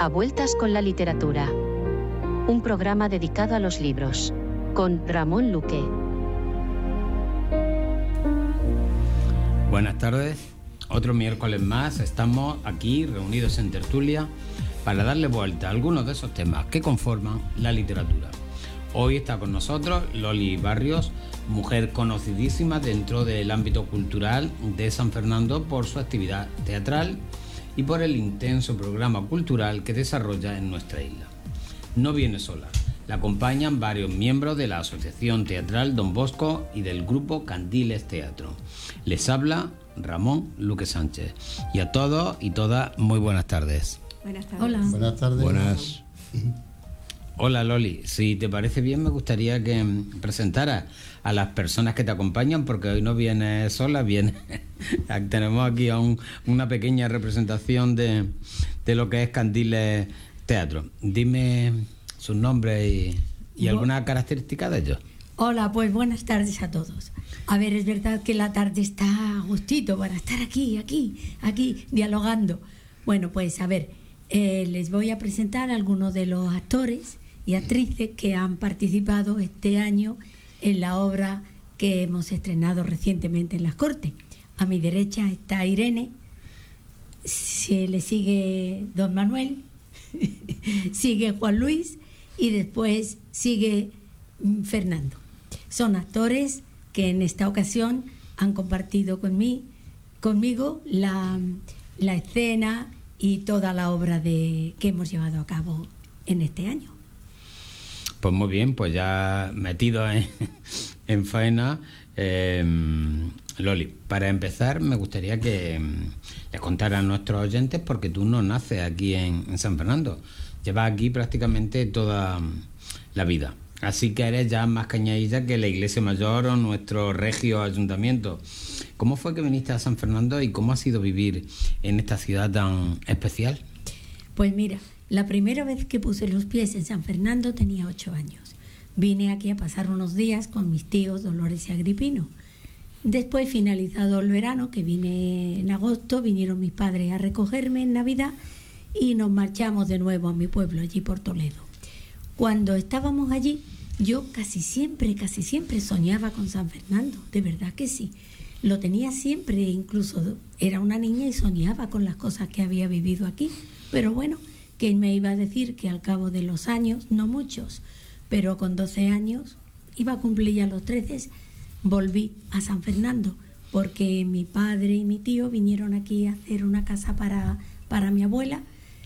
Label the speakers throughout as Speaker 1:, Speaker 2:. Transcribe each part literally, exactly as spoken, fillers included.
Speaker 1: A Vueltas con la Literatura. Un programa dedicado a los libros. Con Ramón Luque.
Speaker 2: Buenas tardes. Otro miércoles más estamos aquí reunidos en tertulia para darle vuelta a algunos de esos temas que conforman la literatura. Hoy está con nosotros Loli Barrios, mujer conocidísima dentro del ámbito cultural de San Fernando por su actividad teatral y por el intenso programa cultural que desarrolla en nuestra isla. No viene sola, la acompañan varios miembros de la Asociación Teatral Don Bosco y del grupo Candiles Teatro. Les habla Ramón Luque Sánchez. Y a todos y todas, muy buenas tardes.
Speaker 3: Buenas tardes.
Speaker 4: Hola.
Speaker 5: Buenas tardes.
Speaker 2: Buenas. Hola Loli, si te parece bien me gustaría que presentaras a las personas que te acompañan, porque hoy no vienes sola, viene tenemos aquí a un, una pequeña representación de, de lo que es Candiles Teatro. Dime sus nombres y, y alguna característica de ellos.
Speaker 4: Hola, pues buenas tardes a todos. A ver, es verdad que la tarde está a gustito para estar aquí, aquí, aquí, dialogando. Bueno, pues a ver, eh, les voy a presentar a algunos de los actores y actrices que han participado este año en la obra que hemos estrenado recientemente en Las Cortes. A mi derecha está Irene, se le sigue Don Manuel, sigue Juan Luis y después sigue Fernando. Son actores que en esta ocasión han compartido con mí, conmigo la, la escena y toda la obra de, que hemos llevado a cabo en este año.
Speaker 2: Pues muy bien, pues ya metido en, en faena, eh, Loli, para empezar me gustaría que les contara a nuestros oyentes, porque tú no naces aquí en, en San Fernando, llevas aquí prácticamente toda la vida, así que eres ya más cañadilla que la Iglesia Mayor o nuestro regio ayuntamiento. ¿Cómo fue que viniste a San Fernando y cómo ha sido vivir en esta ciudad tan especial?
Speaker 4: Pues mira, la primera vez que puse los pies en San Fernando tenía ocho años. Vine aquí a pasar unos días con mis tíos Dolores y Agripino. Después, finalizado el verano, que vine en agosto, vinieron mis padres a recogerme en Navidad y nos marchamos de nuevo a mi pueblo, allí por Toledo. Cuando estábamos allí, yo casi siempre, casi siempre soñaba con San Fernando, de verdad que sí. Lo tenía siempre, incluso era una niña y soñaba con las cosas que había vivido aquí. Pero bueno, ¿quién me iba a decir que al cabo de los años, no muchos, pero con doce años, iba a cumplir ya los trece, volví a San Fernando, porque mi padre y mi tío vinieron aquí a hacer una casa para, para mi abuela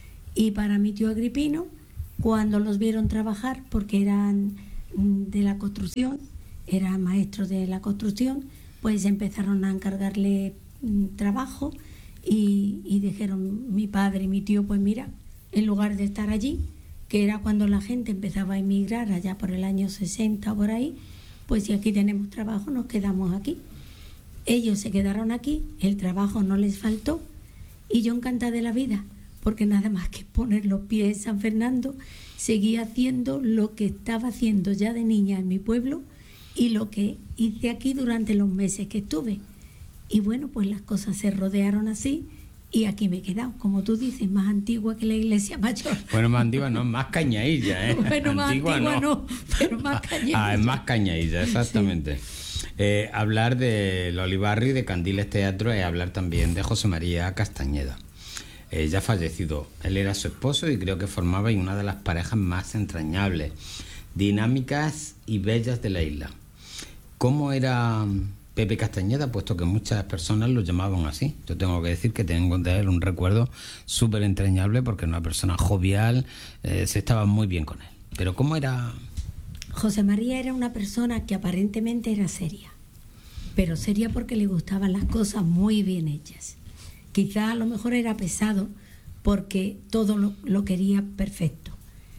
Speaker 4: y para mi tío Agripino. Cuando los vieron trabajar, porque eran de la construcción, eran maestros de la construcción, pues empezaron a encargarle trabajo y, y dijeron mi padre y mi tío, pues mira, en lugar de estar allí, que era cuando la gente empezaba a emigrar allá por el año sesenta o por ahí, pues si aquí tenemos trabajo nos quedamos aquí. Ellos se quedaron aquí, el trabajo no les faltó y yo encantada de la vida, porque nada más que poner los pies en San Fernando, seguía haciendo lo que estaba haciendo ya de niña en mi pueblo y lo que hice aquí durante los meses que estuve. Y bueno, pues las cosas se rodearon así y aquí me he quedado, como tú dices, más antigua que la Iglesia Mayor.
Speaker 2: Bueno, más antigua no, más cañadilla, ¿eh?
Speaker 4: Bueno, más
Speaker 2: antigua,
Speaker 4: antigua no.
Speaker 2: no,
Speaker 4: pero más cañadilla.
Speaker 2: Ah, es más cañadilla, exactamente. Sí. Eh, hablar de Loli Barrios y de Candiles Teatro es hablar también de José María Castañeda. Eh, ya fallecido, él era su esposo y creo que formaba una de las parejas más entrañables, dinámicas y bellas de la isla. ¿Cómo era Pepe Castañeda? Puesto que muchas personas lo llamaban así. Yo tengo que decir que tengo de él un recuerdo súper entrañable, porque era una persona jovial, eh, se estaba muy bien con él. Pero ¿cómo era?
Speaker 4: José María era una persona que aparentemente era seria, pero seria porque le gustaban las cosas muy bien hechas. Quizá a lo mejor era pesado porque todo lo, lo quería perfecto,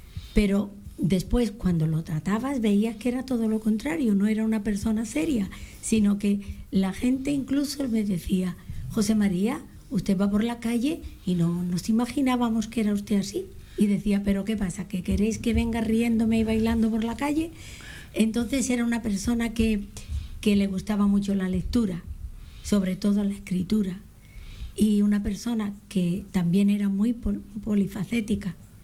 Speaker 4: pero después cuando lo tratabas veías que era todo lo contrario, no era una persona seria, sino que la gente incluso me decía, José María, usted va por la calle y no nos imaginábamos que era usted así. Y decía, ¿pero qué pasa? ¿Que queréis que venga riéndome y bailando por la calle? Entonces era una persona que, que le gustaba mucho la lectura, sobre todo la escritura. Y una persona que también era muy pol- polifacética,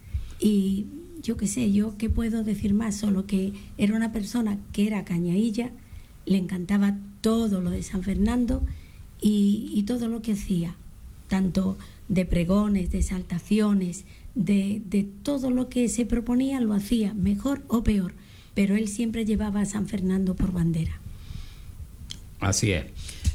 Speaker 4: Y yo qué sé, yo qué puedo decir más, solo que era una persona que era cañailla, le encantaba todo lo de San Fernando y, y todo lo que hacía, tanto de pregones, de exaltaciones, de, de todo lo que se proponía lo hacía, mejor o peor, pero él siempre llevaba a San Fernando por bandera.
Speaker 2: Así es.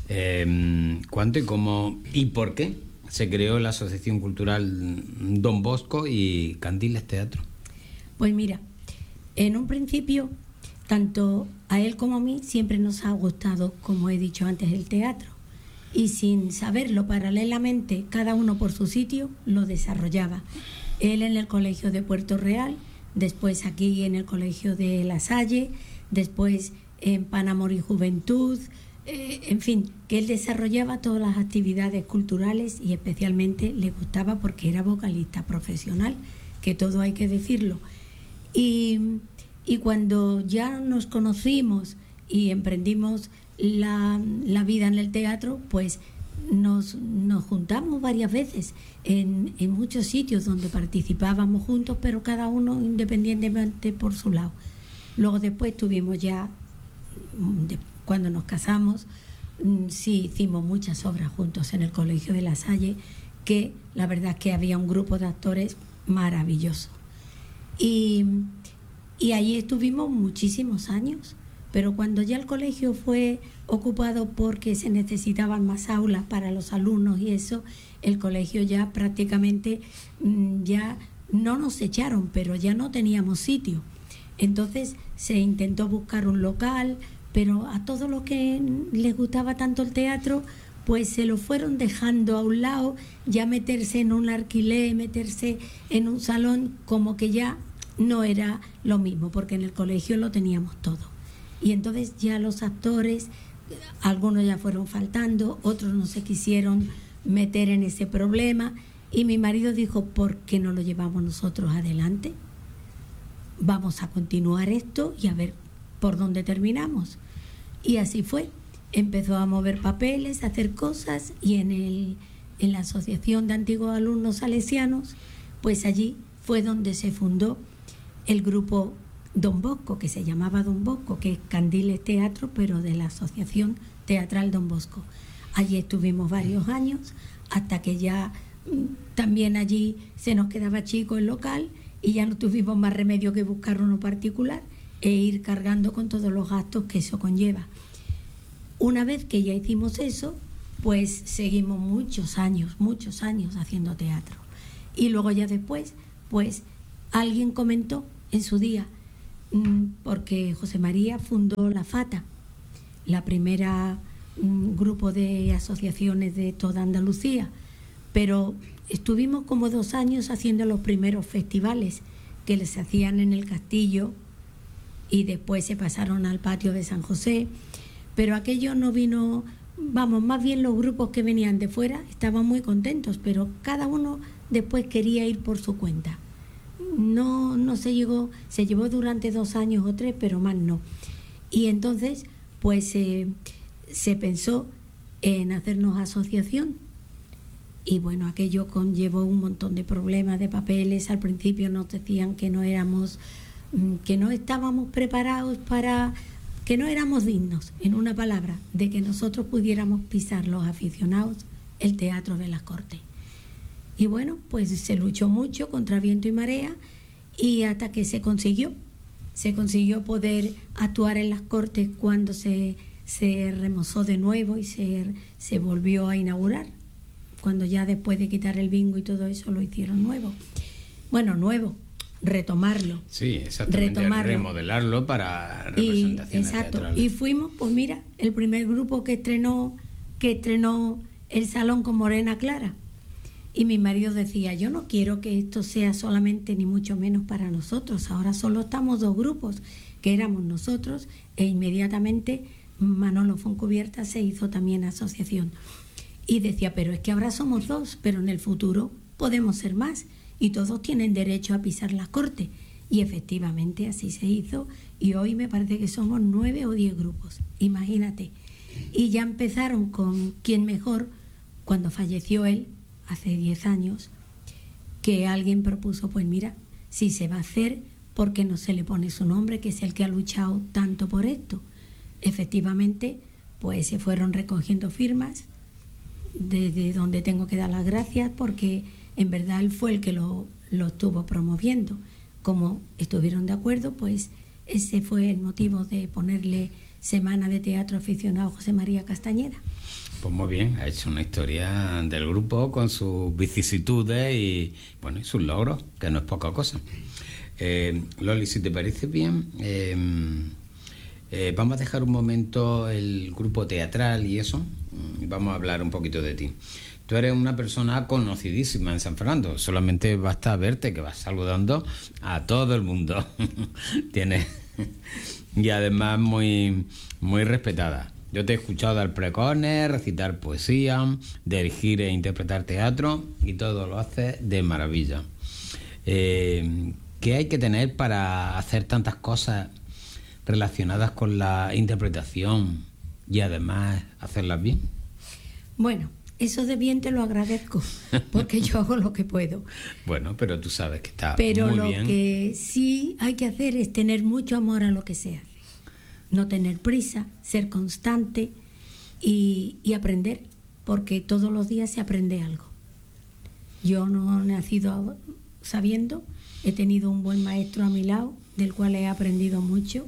Speaker 2: Eh, ¿Cuánto y cómo y por qué se creó la Asociación Cultural Don Bosco y Candiles Teatro?
Speaker 4: Pues mira, en un principio, tanto a él como a mí siempre nos ha gustado, como he dicho antes, el teatro. Y sin saberlo, paralelamente, cada uno por su sitio lo desarrollaba. Él en el Colegio de Puerto Real, después aquí en el Colegio de La Salle, después en Panamor y Juventud, eh, en fin, que él desarrollaba todas las actividades culturales y especialmente le gustaba porque era vocalista profesional, que todo hay que decirlo. Y, y cuando ya nos conocimos y emprendimos la, la vida en el teatro, pues nos, nos juntamos varias veces en, en muchos sitios donde participábamos juntos, pero cada uno independientemente por su lado. Luego después tuvimos ya, de, cuando nos casamos, sí hicimos muchas obras juntos en el Colegio de La Salle, que la verdad es que había un grupo de actores maravilloso. Y, y allí estuvimos muchísimos años, pero cuando ya el colegio fue ocupado porque se necesitaban más aulas para los alumnos y eso, el colegio ya prácticamente ya no nos echaron, pero ya no teníamos sitio. Entonces se intentó buscar un local, pero a todos los que les gustaba tanto el teatro, pues se lo fueron dejando a un lado, ya meterse en un alquiler, meterse en un salón, como que ya no era lo mismo, porque en el colegio lo teníamos todo. Y entonces ya los actores, algunos ya fueron faltando, otros no se quisieron meter en ese problema, y mi marido dijo, ¿por qué no lo llevamos nosotros adelante? Vamos a continuar esto y a ver por dónde terminamos. Y así fue. Empezó a mover papeles, a hacer cosas, y en, el, en la Asociación de Antiguos Alumnos Salesianos, pues allí fue donde se fundó el grupo Don Bosco, que se llamaba Don Bosco, que es Candiles Teatro, pero de la Asociación Teatral Don Bosco. Allí estuvimos varios años, hasta que ya también allí se nos quedaba chico el local y ya no tuvimos más remedio que buscar uno particular e ir cargando con todos los gastos que eso conlleva. Una vez que ya hicimos eso, pues seguimos muchos años, muchos años haciendo teatro. Y luego ya después, pues alguien comentó en su día, porque José María fundó la FATA, la primera um, grupo de asociaciones de toda Andalucía, pero estuvimos como dos años haciendo los primeros festivales que les hacían en el Castillo y después se pasaron al patio de San José, pero aquello no vino, vamos, más bien los grupos que venían de fuera estaban muy contentos, pero cada uno después quería ir por su cuenta. No, no se llegó, se llevó durante dos años o tres, pero más no. Y entonces, pues eh, se pensó en hacernos asociación. Y bueno, aquello conllevó un montón de problemas de papeles. Al principio nos decían que no éramos, que no estábamos preparados para, que no éramos dignos, en una palabra, de que nosotros pudiéramos pisar los aficionados el Teatro de las Cortes. Y bueno, pues se luchó mucho contra viento y marea y hasta que se consiguió. Se consiguió poder actuar en las Cortes cuando se, se remozó de nuevo y se, se volvió a inaugurar. Cuando ya después de quitar el bingo y todo eso lo hicieron nuevo. Bueno, nuevo, retomarlo.
Speaker 2: Sí, exactamente,
Speaker 4: retomarlo.
Speaker 2: Remodelarlo para representaciones
Speaker 4: y, exacto,
Speaker 2: teatrales. Y
Speaker 4: fuimos, pues mira, el primer grupo que estrenó, que estrenó el Salón con Morena Clara. Y mi marido decía, yo no quiero que esto sea solamente ni mucho menos para nosotros. Ahora solo estamos dos grupos, que éramos nosotros, e inmediatamente Manolo Foncubierta se hizo también asociación. Y decía, pero es que ahora somos dos, pero en el futuro podemos ser más y todos tienen derecho a pisar las Cortes. Y efectivamente así se hizo y hoy me parece que somos nueve o diez grupos, imagínate. Y ya empezaron con ¿Quién mejor? Cuando falleció él, hace diez años, que alguien propuso, pues mira, si se va a hacer, ¿por qué no se le pone su nombre, que es el que ha luchado tanto por esto? Efectivamente, pues se fueron recogiendo firmas, desde donde tengo que dar las gracias, porque en verdad él fue el que lo, lo estuvo promoviendo. Como estuvieron de acuerdo, pues ese fue el motivo de ponerle Semana de Teatro Aficionado José María Castañeda.
Speaker 2: Pues muy bien, ha hecho una historia del grupo con sus vicisitudes y, bueno, y sus logros, que no es poca cosa. Eh, Loli, si te parece bien, eh, eh, vamos a dejar un momento el grupo teatral y eso, y vamos a hablar un poquito de ti. Tú eres una persona conocidísima en San Fernando, solamente basta verte que vas saludando a todo el mundo. Tienes y además muy, muy respetada. Yo te he escuchado dar pregones, recitar poesía, dirigir e interpretar teatro, y todo lo haces de maravilla. Eh, ¿Qué hay que tener para hacer tantas cosas relacionadas con la interpretación y además hacerlas bien?
Speaker 4: Bueno, eso de bien te lo agradezco, porque yo hago lo que puedo.
Speaker 2: Bueno, pero tú sabes que está
Speaker 4: pero
Speaker 2: muy
Speaker 4: lo
Speaker 2: bien.
Speaker 4: Que sí hay que hacer es tener mucho amor a lo que se hace. No tener prisa, ser constante y, y aprender, porque todos los días se aprende algo. Yo no he nacido sabiendo, he tenido un buen maestro a mi lado, del cual he aprendido mucho,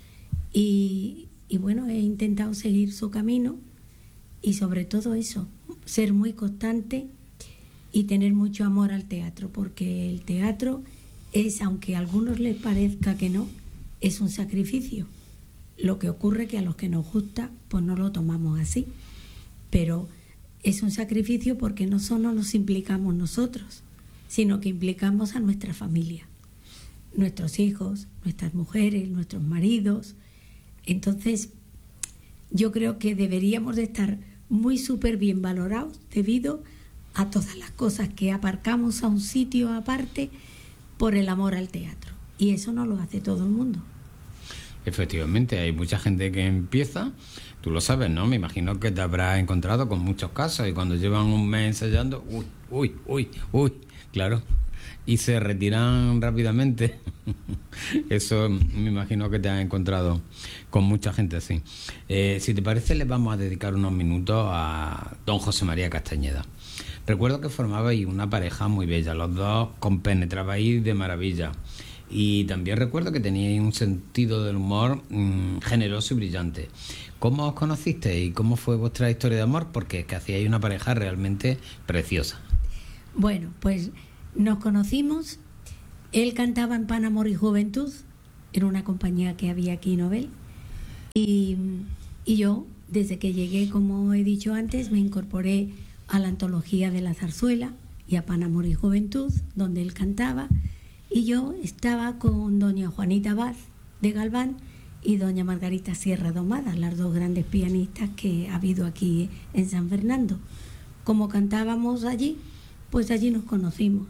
Speaker 4: y, y bueno, he intentado seguir su camino, y sobre todo eso, ser muy constante y tener mucho amor al teatro, porque el teatro es, aunque a algunos les parezca que no, es un sacrificio. Lo que ocurre que a los que nos gusta, pues no lo tomamos así. Pero es un sacrificio porque no solo nos implicamos nosotros, sino que implicamos a nuestra familia, nuestros hijos, nuestras mujeres, nuestros maridos. Entonces, yo creo que deberíamos de estar muy súper bien valorados debido a todas las cosas que aparcamos a un sitio aparte por el amor al teatro. Y eso no lo hace todo el mundo.
Speaker 2: Efectivamente, hay mucha gente que empieza, tú lo sabes, ¿no? Me imagino que te habrás encontrado con muchos casos y cuando llevan un mes ensayando, uy, uy, uy, uy, claro, y se retiran rápidamente. Eso me imagino que te has encontrado con mucha gente así. Eh, si te parece, le vamos a dedicar unos minutos a don José María Castañeda. Recuerdo que formabais una pareja muy bella, los dos compenetrabais de maravilla. Y también recuerdo que teníais un sentido del humor mmm, generoso y brillante. ¿Cómo os conocisteis y cómo fue vuestra historia de amor? Porque es que hacíais una pareja realmente preciosa.
Speaker 4: Bueno, pues nos conocimos. Él cantaba en Pan, Amor y Juventud, en una compañía que había aquí en Nobel. Y, y yo, desde que llegué, como he dicho antes, me incorporé a la antología de la zarzuela y a Pan, Amor y Juventud, donde él cantaba. Y yo estaba con doña Juanita Abad de Galván y doña Margarita Sierra Domada, las dos grandes pianistas que ha habido aquí en San Fernando. Como cantábamos allí, pues allí nos conocimos.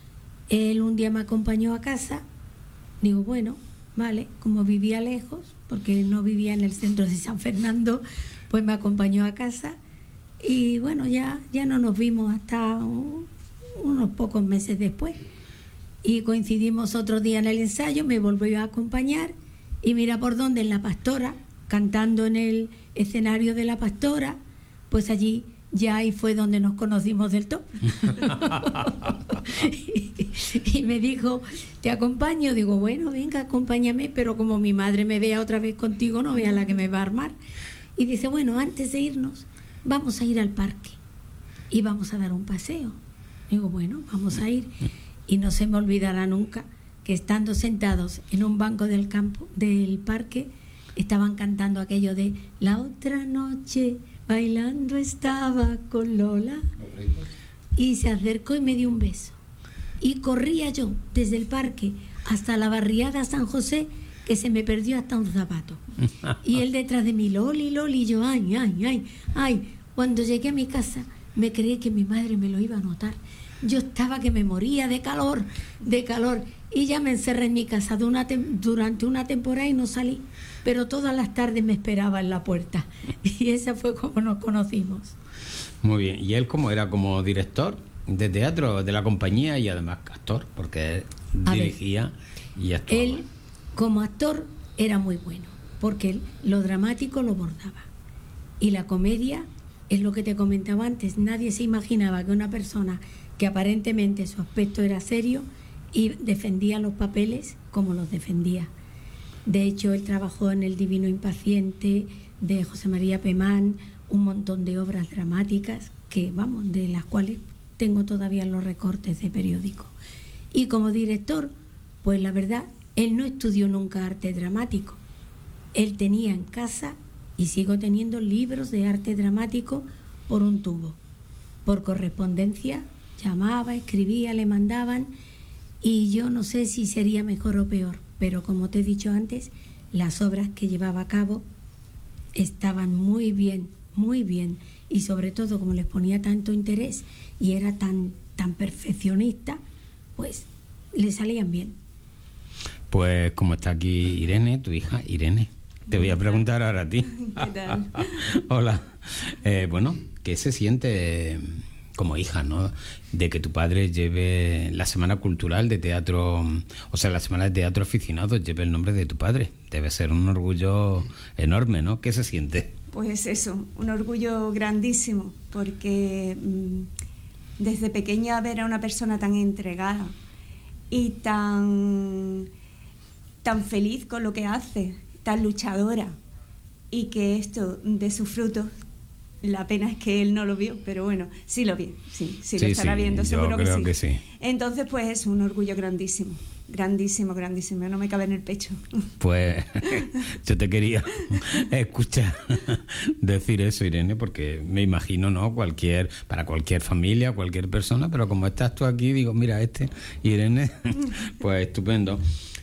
Speaker 4: Él un día me acompañó a casa, digo, bueno, vale, como vivía lejos, porque no vivía en el centro de San Fernando, pues me acompañó a casa y bueno, ya, ya no nos vimos hasta un, unos pocos meses después. Y coincidimos otro día en el ensayo, me volvió a acompañar y mira por dónde, en la Pastora, cantando en el escenario de la Pastora, pues allí ya ahí fue donde nos conocimos del todo. y, y me dijo, ¿te acompaño? Digo, bueno, venga, acompáñame, pero como mi madre me vea otra vez contigo, no vea la que me va a armar. Y dice, bueno, antes de irnos, vamos a ir al parque y vamos a dar un paseo. Digo, bueno, vamos a ir. Y no se me olvidará nunca que estando sentados en un banco del campo, del parque, estaban cantando aquello de la otra noche bailando estaba con Lola. Y se acercó y me dio un beso. Y corría yo desde el parque hasta la barriada San José, que se me perdió hasta un zapato. Y él detrás de mí, Loli, Loli, y yo, ay, ay, ay, ay. Cuando llegué a mi casa, me creí que mi madre me lo iba a notar. Yo estaba que me moría de calor, de calor, y ya me encerré en mi casa de una tem- durante una temporada y no salí, pero todas las tardes me esperaba en la puerta, y esa fue como nos conocimos.
Speaker 2: Muy bien, ¿y él cómo era como director? de teatro de la compañía y además actor, porque él dirigía y actuaba.
Speaker 4: Él, como actor, era muy bueno, porque lo dramático lo bordaba. Y la comedia, es lo que te comentaba antes, nadie se imaginaba que una persona que aparentemente su aspecto era serio y defendía los papeles como los defendía. De hecho, él trabajó en El Divino Impaciente de José María Pemán, un montón de obras dramáticas que, vamos, de las cuales tengo todavía los recortes de periódico. Y como director, pues la verdad, él no estudió nunca arte dramático. Él tenía en casa, y sigo teniendo, libros de arte dramático por un tubo. Por correspondencia, llamaba, escribía, le mandaban, y yo no sé si sería mejor o peor, pero como te he dicho antes, las obras que llevaba a cabo estaban muy bien, muy bien, y sobre todo como les ponía tanto interés y era tan, tan perfeccionista, pues le salían bien.
Speaker 2: Pues como está aquí Irene, tu hija, Irene, te voy a preguntar ahora a ti.
Speaker 3: ¿Qué tal?
Speaker 2: Hola. Eh, bueno, ¿qué se siente como hija, ¿no?, de que tu padre lleve la Semana Cultural de Teatro, o sea, la Semana de Teatro Aficionado, lleve el nombre de tu padre? Debe ser un orgullo enorme, ¿no? ¿Qué se siente?
Speaker 3: Pues eso, un orgullo grandísimo, porque mmm, desde pequeña ver a una persona tan entregada y tan, tan feliz con lo que hace, tan luchadora, y que esto dé sus frutos. La pena es que él no lo vio, pero bueno, sí lo vio, sí, sí, sí lo estará
Speaker 2: sí,
Speaker 3: viendo, seguro
Speaker 2: yo creo
Speaker 3: que sí.
Speaker 2: que sí.
Speaker 3: Entonces, pues es un orgullo grandísimo, grandísimo, grandísimo, no me cabe en el pecho.
Speaker 2: Pues yo te quería escuchar decir eso, Irene, porque me imagino, ¿no?, cualquier, para cualquier familia, cualquier persona, pero como estás tú aquí, digo, mira, este, Irene, pues estupendo.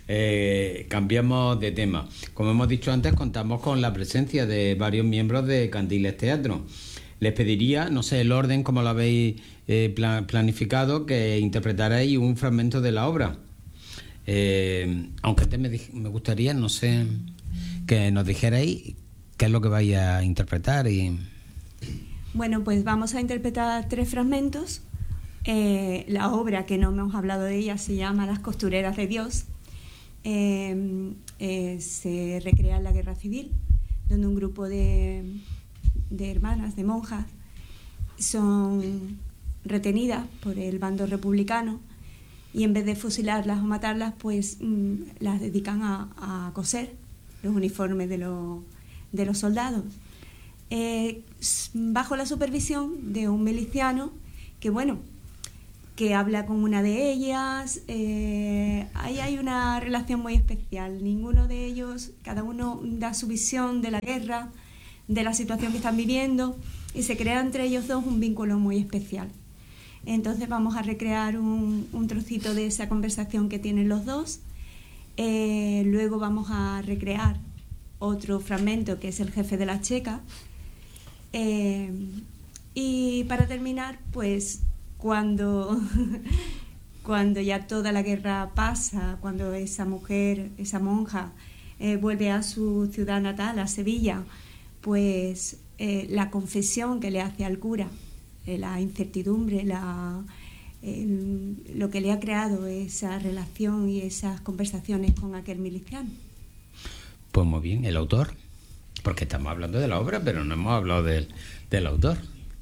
Speaker 2: Eh, cambiamos de tema. Como hemos dicho antes, contamos con la presencia de varios miembros de Candiles Teatro. Les pediría, no sé el orden como lo habéis eh, plan, planificado, que interpretarais un fragmento de la obra. Eh, aunque antes me, me gustaría, no sé, que nos dijerais qué es lo que vais a interpretar. Y...
Speaker 3: Bueno, pues vamos a interpretar tres fragmentos. Eh, la obra, que no hemos hablado de ella, se llama Las costureras de Dios. Eh, eh, se recrea en la Guerra Civil, donde un grupo de, de hermanas, de monjas, son retenidas por el bando republicano y en vez de fusilarlas o matarlas, pues mm, las dedican a, a coser los uniformes de, lo, de los soldados, eh, bajo la supervisión de un miliciano que, bueno, que habla con una de ellas. Eh, ahí hay una relación muy especial. Ninguno de ellos, cada uno da su visión de la guerra, de la situación que están viviendo, y se crea entre ellos dos un vínculo muy especial. Entonces vamos a recrear un, un trocito de esa conversación que tienen los dos. Eh, luego vamos a recrear otro fragmento que es el jefe de la checa. Eh, y para terminar, pues cuando, cuando ya toda la guerra pasa, cuando esa mujer, esa monja, eh, vuelve a su ciudad natal, a Sevilla, pues eh, la confesión que le hace al cura, eh, la incertidumbre, la, eh, lo que le ha creado esa relación y esas conversaciones con aquel miliciano.
Speaker 2: Pues muy bien, ¿el autor? Porque estamos hablando de la obra, pero no hemos hablado del, del autor.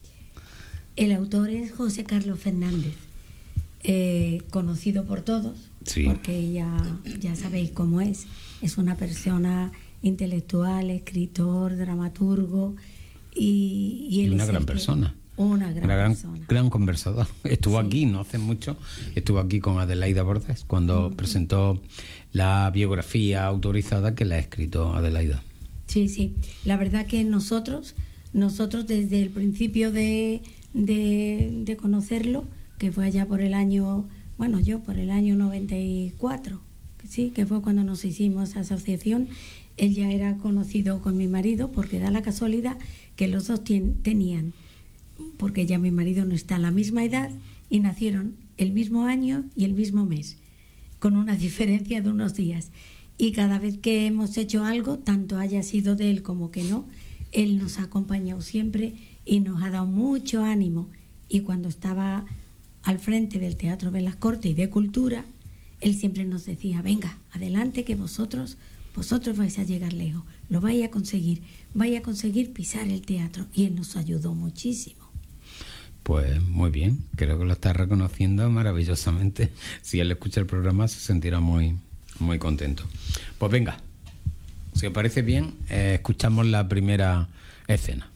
Speaker 4: El autor es José Carlos Fernández, eh, conocido por todos, sí, porque ya, ya sabéis cómo es. Es una persona intelectual, escritor, dramaturgo y, y él
Speaker 2: una
Speaker 4: es
Speaker 2: gran
Speaker 4: que,
Speaker 2: persona.
Speaker 4: Una gran,
Speaker 2: una gran
Speaker 4: persona.
Speaker 2: Gran conversador. Estuvo sí. aquí no hace mucho, estuvo aquí con Adelaida Bordes cuando uh-huh. presentó la biografía autorizada que la ha escrito Adelaida.
Speaker 4: Sí, sí. La verdad que nosotros, nosotros desde el principio de... De, de conocerlo, que fue allá por el año, bueno, yo por el año noventa y cuatro, sí, que fue cuando nos hicimos esa asociación. Él ya era conocido con mi marido, porque da la casualidad que los dos tien, tenían, porque ya mi marido no está a la misma edad, y nacieron el mismo año y el mismo mes, con una diferencia de unos días. Y cada vez que hemos hecho algo, tanto haya sido de él como que no, él nos ha acompañado siempre y nos ha dado mucho ánimo. Y cuando estaba al frente del Teatro de las Cortes y de Cultura, él siempre nos decía, venga, adelante que vosotros, vosotros vais a llegar lejos, lo vais a conseguir, vais a conseguir pisar el teatro. Y él nos ayudó muchísimo.
Speaker 2: Pues muy bien, creo que lo está reconociendo maravillosamente. Si él escucha el programa se sentirá muy, muy contento. Pues venga, si os parece bien, eh, escuchamos la primera escena.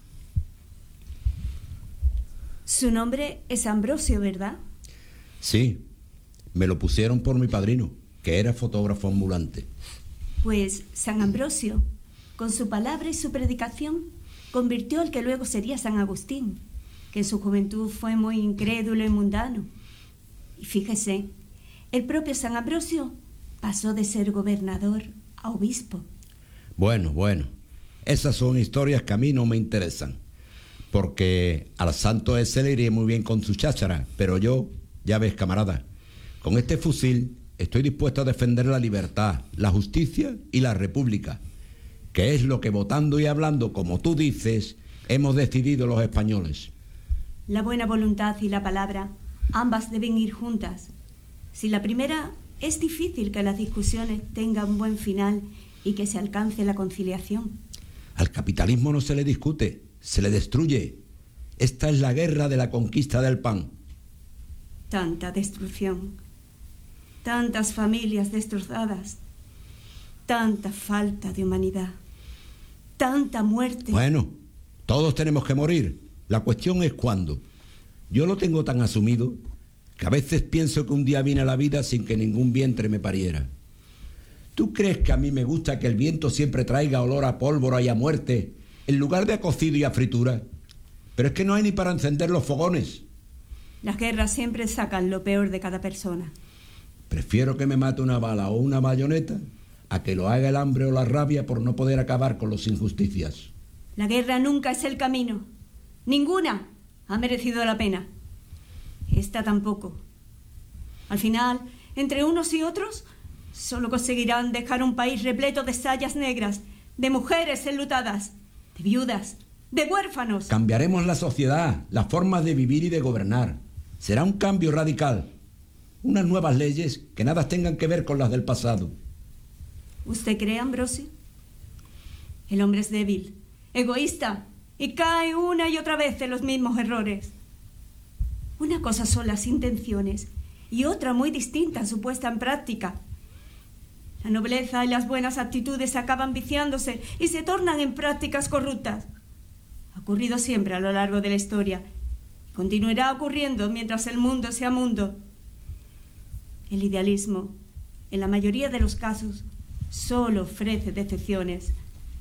Speaker 3: Su nombre es Ambrosio, ¿verdad?
Speaker 5: Sí, me lo pusieron por mi padrino, que era fotógrafo ambulante.
Speaker 3: Pues San Ambrosio, con su palabra y su predicación, convirtió al que luego sería San Agustín, que en su juventud fue muy incrédulo y mundano. Y fíjese, el propio San Ambrosio pasó de ser gobernador a obispo.
Speaker 5: Bueno, bueno, esas son historias que a mí no me interesan, porque al santo ese le iría muy bien con su cháchara, pero yo, ya ves, camarada, con este fusil estoy dispuesto a defender la libertad, la justicia y la república, que es lo que votando y hablando, como tú dices, hemos decidido los españoles.
Speaker 3: La buena voluntad y la palabra, ambas deben ir juntas. Si la primera, es difícil que las discusiones tengan un buen final y que se alcance la conciliación.
Speaker 5: Al capitalismo no se le discute, se le destruye. Esta es la guerra de la conquista del pan.
Speaker 3: Tanta destrucción, tantas familias destrozadas, tanta falta de humanidad, tanta muerte.
Speaker 5: Bueno, todos tenemos que morir. La cuestión es cuándo. Yo lo tengo tan asumido que a veces pienso que un día viene a la vida sin que ningún vientre me pariera. ¿Tú crees que a mí me gusta que el viento siempre traiga olor a pólvora y a muerte en lugar de a cocido y a fritura? Pero es que no hay ni para encender los fogones.
Speaker 3: Las guerras siempre sacan lo peor de cada persona.
Speaker 5: Prefiero que me mate una bala o una bayoneta a que lo haga el hambre o la rabia por no poder acabar con las injusticias.
Speaker 3: La guerra nunca es el camino. Ninguna ha merecido la pena. Esta tampoco. Al final, entre unos y otros, solo conseguirán dejar un país repleto de sayas negras, de mujeres enlutadas, de viudas, de huérfanos.
Speaker 5: Cambiaremos la sociedad, las formas de vivir y de gobernar. Será un cambio radical. Unas nuevas leyes que nada tengan que ver con las del pasado.
Speaker 3: ¿Usted cree, Ambrosio? El hombre es débil, egoísta, y cae una y otra vez en los mismos errores. Una cosa son las intenciones y otra muy distinta su puesta en práctica. La nobleza y las buenas actitudes acaban viciándose y se tornan en prácticas corruptas. Ha ocurrido siempre a lo largo de la historia y continuará ocurriendo mientras el mundo sea mundo. El idealismo, en la mayoría de los casos, solo ofrece decepciones.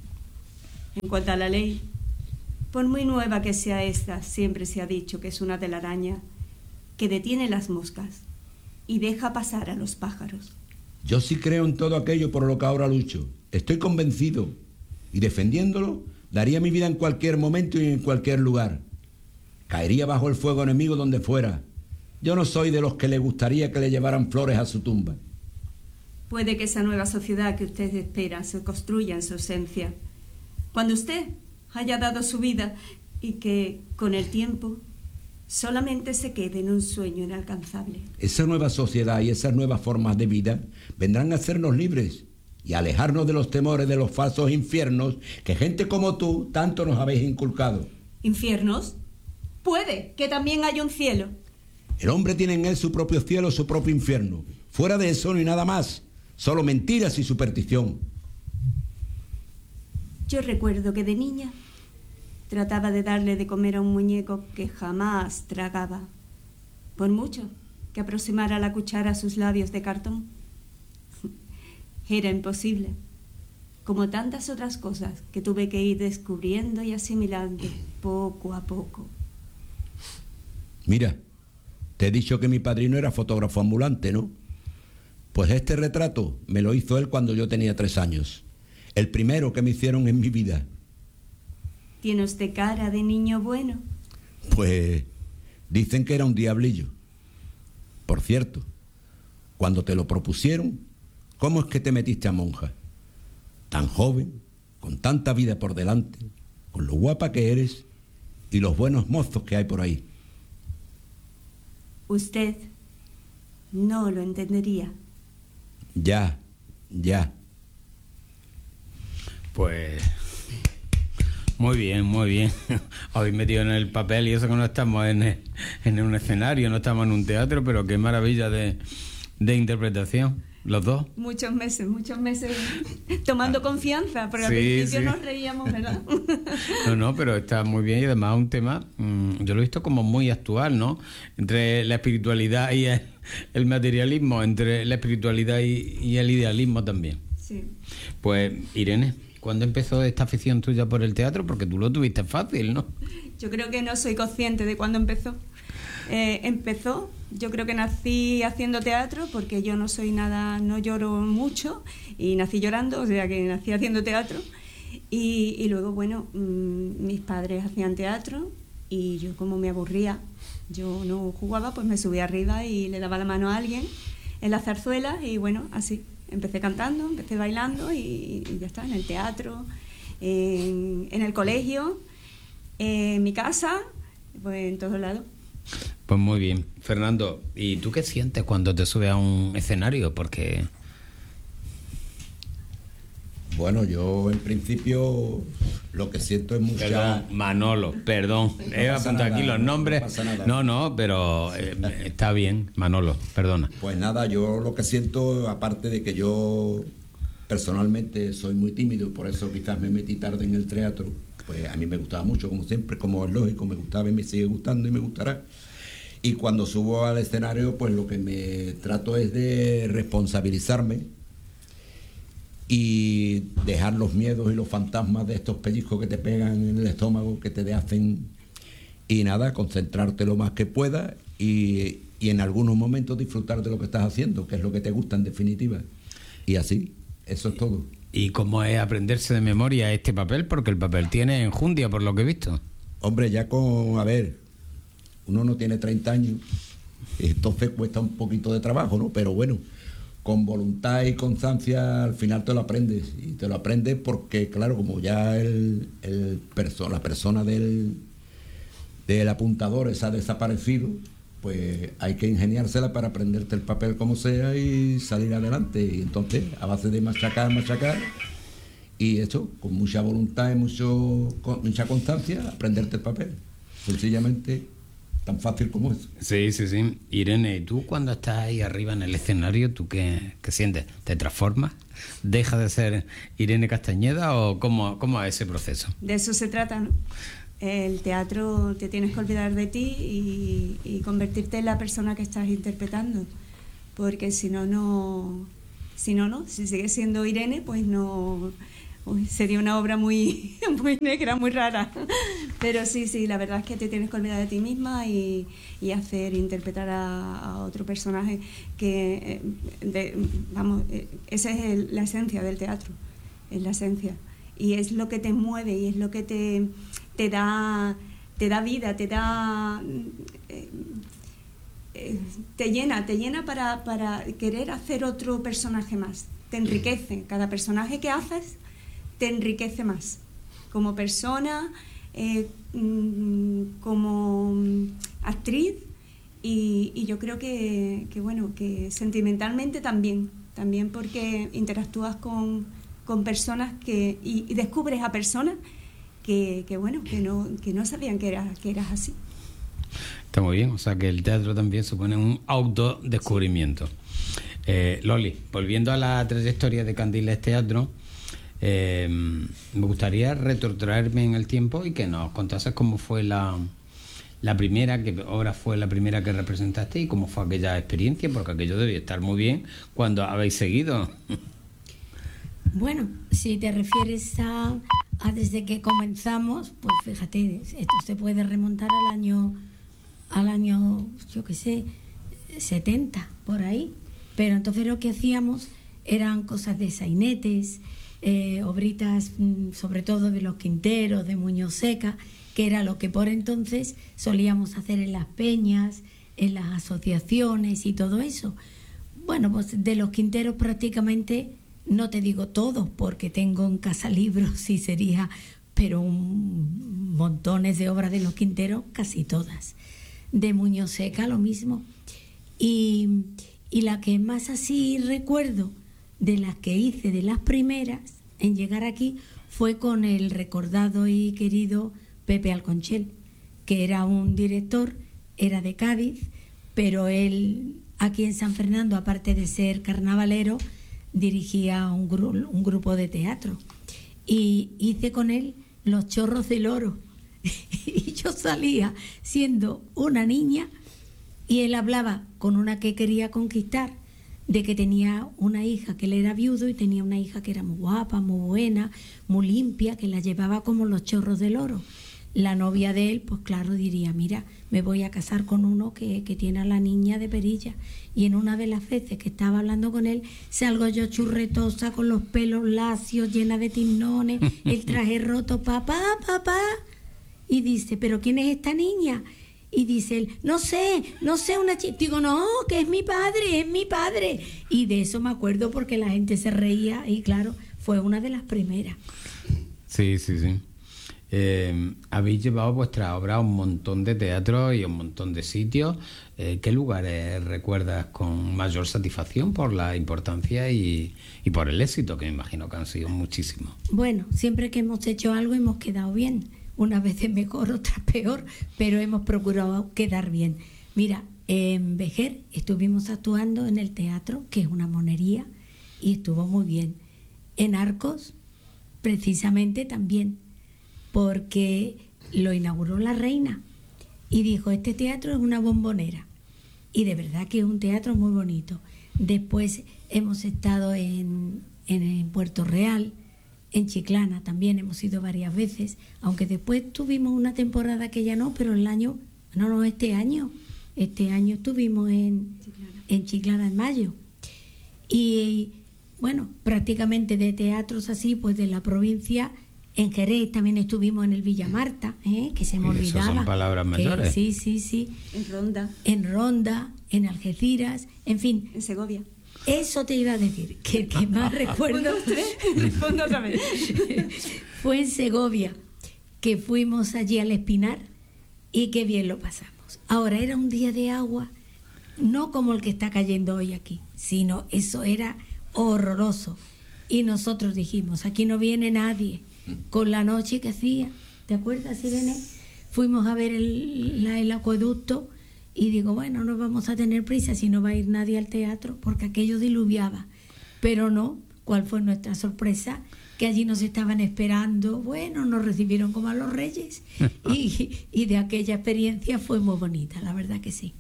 Speaker 3: En cuanto a la ley, por muy nueva que sea esta, siempre se ha dicho que es una telaraña que detiene las moscas y deja pasar a los pájaros.
Speaker 5: Yo sí creo en todo aquello por lo que ahora lucho. Estoy convencido. Y defendiéndolo, daría mi vida en cualquier momento y en cualquier lugar. Caería bajo el fuego enemigo donde fuera. Yo no soy de los que le gustaría que le llevaran flores a su tumba.
Speaker 3: Puede que esa nueva sociedad que usted espera se construya en su esencia. Cuando usted haya dado su vida y que, con el tiempo, solamente se quede en un sueño inalcanzable.
Speaker 5: Esa nueva sociedad y esas nuevas formas de vida vendrán a hacernos libres y a alejarnos de los temores de los falsos infiernos que gente como tú tanto nos habéis inculcado.
Speaker 3: ¿Infiernos? Puede que también haya un cielo.
Speaker 5: El hombre tiene en él su propio cielo, su propio infierno. Fuera de eso no hay nada más, solo mentiras y superstición.
Speaker 3: Yo recuerdo que de niña trataba de darle de comer a un muñeco que jamás tragaba, por mucho que aproximara la cuchara a sus labios de cartón. Era imposible, como tantas otras cosas que tuve que ir descubriendo y asimilando poco a poco.
Speaker 5: Mira, te he dicho que mi padrino era fotógrafo ambulante, ¿no? Pues este retrato me lo hizo él cuando yo tenía tres años. El primero que me hicieron en mi vida.
Speaker 3: ¿Tiene usted cara de niño bueno?
Speaker 5: Pues dicen que era un diablillo. Por cierto, cuando te lo propusieron, ¿cómo es que te metiste a monja? Tan joven, con tanta vida por delante, con lo guapa que eres y los buenos mozos que hay por ahí.
Speaker 3: usted no lo entendería.
Speaker 5: Ya, ya.
Speaker 2: Pues muy bien, muy bien. Habéis metido en el papel y eso que no estamos en, el, en un escenario, no estamos en un teatro, pero qué maravilla de, de interpretación, los dos.
Speaker 3: Muchos meses, muchos meses tomando ah, confianza, porque
Speaker 2: sí,
Speaker 3: al principio
Speaker 2: sí.
Speaker 3: nos reíamos, ¿verdad?
Speaker 2: No, no, pero está muy bien y además un tema, mmm, yo lo he visto como muy actual, ¿no? Entre la espiritualidad y el, el materialismo, entre la espiritualidad y, y el idealismo también.
Speaker 3: Sí.
Speaker 2: Pues, Irene, ¿cuándo empezó esta afición tuya por el teatro? Porque tú lo tuviste fácil, ¿no?
Speaker 3: Yo creo que no soy consciente de cuándo empezó. Eh, empezó, yo creo que nací haciendo teatro, porque yo no soy nada, no lloro mucho, y nací llorando, o sea que nací haciendo teatro. Y, y luego, bueno, mmm, mis padres hacían teatro, y yo como me aburría, yo no jugaba, pues me subía arriba y le daba la mano a alguien en las zarzuelas, y bueno, así. Empecé cantando, empecé bailando y, y ya está, en el teatro, en, en el colegio, en mi casa, pues en todos lados.
Speaker 2: Pues muy bien. Fernando, ¿y tú qué sientes cuando te subes a un escenario? Porque...
Speaker 5: Bueno, yo en principio lo que siento es mucha...
Speaker 2: Perdón, Manolo, perdón.
Speaker 5: No
Speaker 2: He apuntado aquí los nombres.
Speaker 5: No pasa nada.
Speaker 2: No, no, pero eh, está bien, Manolo, perdona.
Speaker 5: Pues nada, yo lo que siento, aparte de que yo personalmente soy muy tímido, por eso quizás me metí tarde en el teatro, pues a mí me gustaba mucho, como siempre, como es lógico, me gustaba y me sigue gustando y me gustará. Y cuando subo al escenario, pues lo que me trato es de responsabilizarme y dejar los miedos y los fantasmas de estos pellizcos que te pegan en el estómago, que te hacen, y nada, concentrarte lo más que puedas y, y en algunos momentos disfrutar de lo que estás haciendo, que es lo que te gusta en definitiva. Y así, eso es todo.
Speaker 2: ¿Y cómo es aprenderse de memoria este papel? Porque el papel tiene enjundia, por lo que he visto.
Speaker 5: Hombre, ya con, a ver, uno no tiene treinta años, entonces cuesta un poquito de trabajo, ¿no? Pero bueno, con voluntad y constancia al final te lo aprendes, y te lo aprendes porque claro, como ya el, el perso- la persona del, del apuntador se ha desaparecido, pues hay que ingeniársela para aprenderte el papel como sea y salir adelante. Y entonces, a base de machacar, machacar, y eso, con mucha voluntad y mucho, con mucha constancia, aprenderte el papel. Sencillamente, tan fácil como eso.
Speaker 2: Sí, sí, sí. Irene, ¿tú cuando estás ahí arriba en el escenario, tú qué, qué sientes? ¿Te transformas? ¿Dejas de ser Irene Castañeda o cómo, cómo es ese proceso?
Speaker 3: De eso se trata, ¿no? El teatro, te tienes que olvidar de ti y, y convertirte en la persona que estás interpretando, porque si no, no, si no, no, si sigues siendo Irene, pues no, uy, sería una obra muy, muy negra, muy rara. Pero sí, sí, la verdad es que te tienes que olvidar de ti misma y, y hacer, interpretar a, a otro personaje que, de, vamos, esa es el, la esencia del teatro, es la esencia. Y es lo que te mueve y es lo que te, te da te da vida, te da eh, eh, te llena, te llena para, para querer hacer otro personaje más. Te enriquece, cada personaje que haces te enriquece más como persona, eh, como actriz y, y yo creo que, que bueno, que sentimentalmente también, también porque interactúas con con personas que y, y descubres a personas que, que bueno que no que no sabían que eras que eras así.
Speaker 2: Está muy bien, o sea que el teatro también supone un autodescubrimiento. Sí. eh, Loli, volviendo a la trayectoria de Candiles Teatro, eh, me gustaría retrotraerme en el tiempo y que nos contases cómo fue la la primera, qué obra fue la primera que representaste y cómo fue aquella experiencia, porque aquello debía estar muy bien cuando habéis seguido.
Speaker 4: Bueno, si te refieres a, a desde que comenzamos, pues fíjate, esto se puede remontar al año, al año, yo qué sé, setenta, por ahí. Pero entonces lo que hacíamos eran cosas de sainetes, eh, obritas sobre todo de los Quinteros, de Muñoz Seca, que era lo que por entonces solíamos hacer en las peñas, en las asociaciones y todo eso. Bueno, pues de los Quinteros prácticamente... No te digo todo, porque tengo en casa libros y sería, pero un, montones de obras de los Quinteros, casi todas. de Muñoz Seca lo mismo. Y, y la que más así recuerdo de las que hice, de las primeras en llegar aquí, fue con el recordado y querido Pepe Alconchel, que era un director, era de Cádiz, pero él aquí en San Fernando, aparte de ser carnavalero, dirigía un, gru- un grupo de teatro. Y hice con él Los Chorros del Oro. Y yo salía siendo una niña y él hablaba con una que quería conquistar, de que tenía una hija, que él era viudo y tenía una hija que era muy guapa, muy buena, muy limpia, que la llevaba como los chorros del oro. La novia de él, pues claro, diría, mira, me voy a casar con uno que, que tiene a la niña de perilla. Y en una de las veces que estaba hablando con él, salgo yo churretosa, con los pelos lacios, llena de timones, el traje roto, papá, papá. Y dice, ¿pero quién es esta niña? Y dice él, no sé, no sé, una chica. Digo, no, que es mi padre, es mi padre. Y de eso me acuerdo porque la gente se reía y claro, fue una de las primeras.
Speaker 2: Sí, sí, sí. Eh, habéis llevado vuestra obra a un montón de teatros y a un montón de sitios. Eh, ¿Qué lugares recuerdas con mayor satisfacción por la importancia y, y por el éxito, que me imagino que han sido muchísimos?
Speaker 4: Bueno, siempre que hemos hecho algo hemos quedado bien. Unas veces mejor, otras peor, pero hemos procurado quedar bien. Mira, en Vejer estuvimos actuando en el teatro, que es una monería, y estuvo muy bien. En Arcos, precisamente también, porque lo inauguró la reina y dijo, este teatro es una bombonera. Y de verdad que es un teatro muy bonito. Después hemos estado en, en, en Puerto Real, en Chiclana también hemos ido varias veces, aunque después tuvimos una temporada que ya no, pero el año, no, no, este año, este año estuvimos en Chiclana, en Chiclana en mayo. Y bueno, prácticamente de teatros así, pues de la provincia, en Jerez también estuvimos en el Villa Marta, ¿eh? Que se me olvidaba.
Speaker 2: Esas son palabras
Speaker 4: que,
Speaker 2: mayores.
Speaker 4: sí, sí, sí.
Speaker 3: En Ronda.
Speaker 4: En Ronda, en Algeciras, en fin.
Speaker 3: En Segovia.
Speaker 4: Eso te iba a decir, que el que más recuerdo
Speaker 3: Respondo otra vez.
Speaker 4: fue en Segovia, que fuimos allí al Espinar y qué bien lo pasamos. Ahora era un día de agua, no como el que está cayendo hoy aquí, sino eso era horroroso. Y nosotros dijimos, aquí no viene nadie, con la noche que hacía, ¿te acuerdas, Irene? Fuimos a ver el, la, el acueducto. Y digo, bueno, no vamos a tener prisa si no va a ir nadie al teatro, porque aquello diluviaba. Pero no, ¿cuál fue nuestra sorpresa? Que allí nos estaban esperando, bueno, nos recibieron como a los reyes. y, y de aquella experiencia fue muy bonita, la verdad que sí.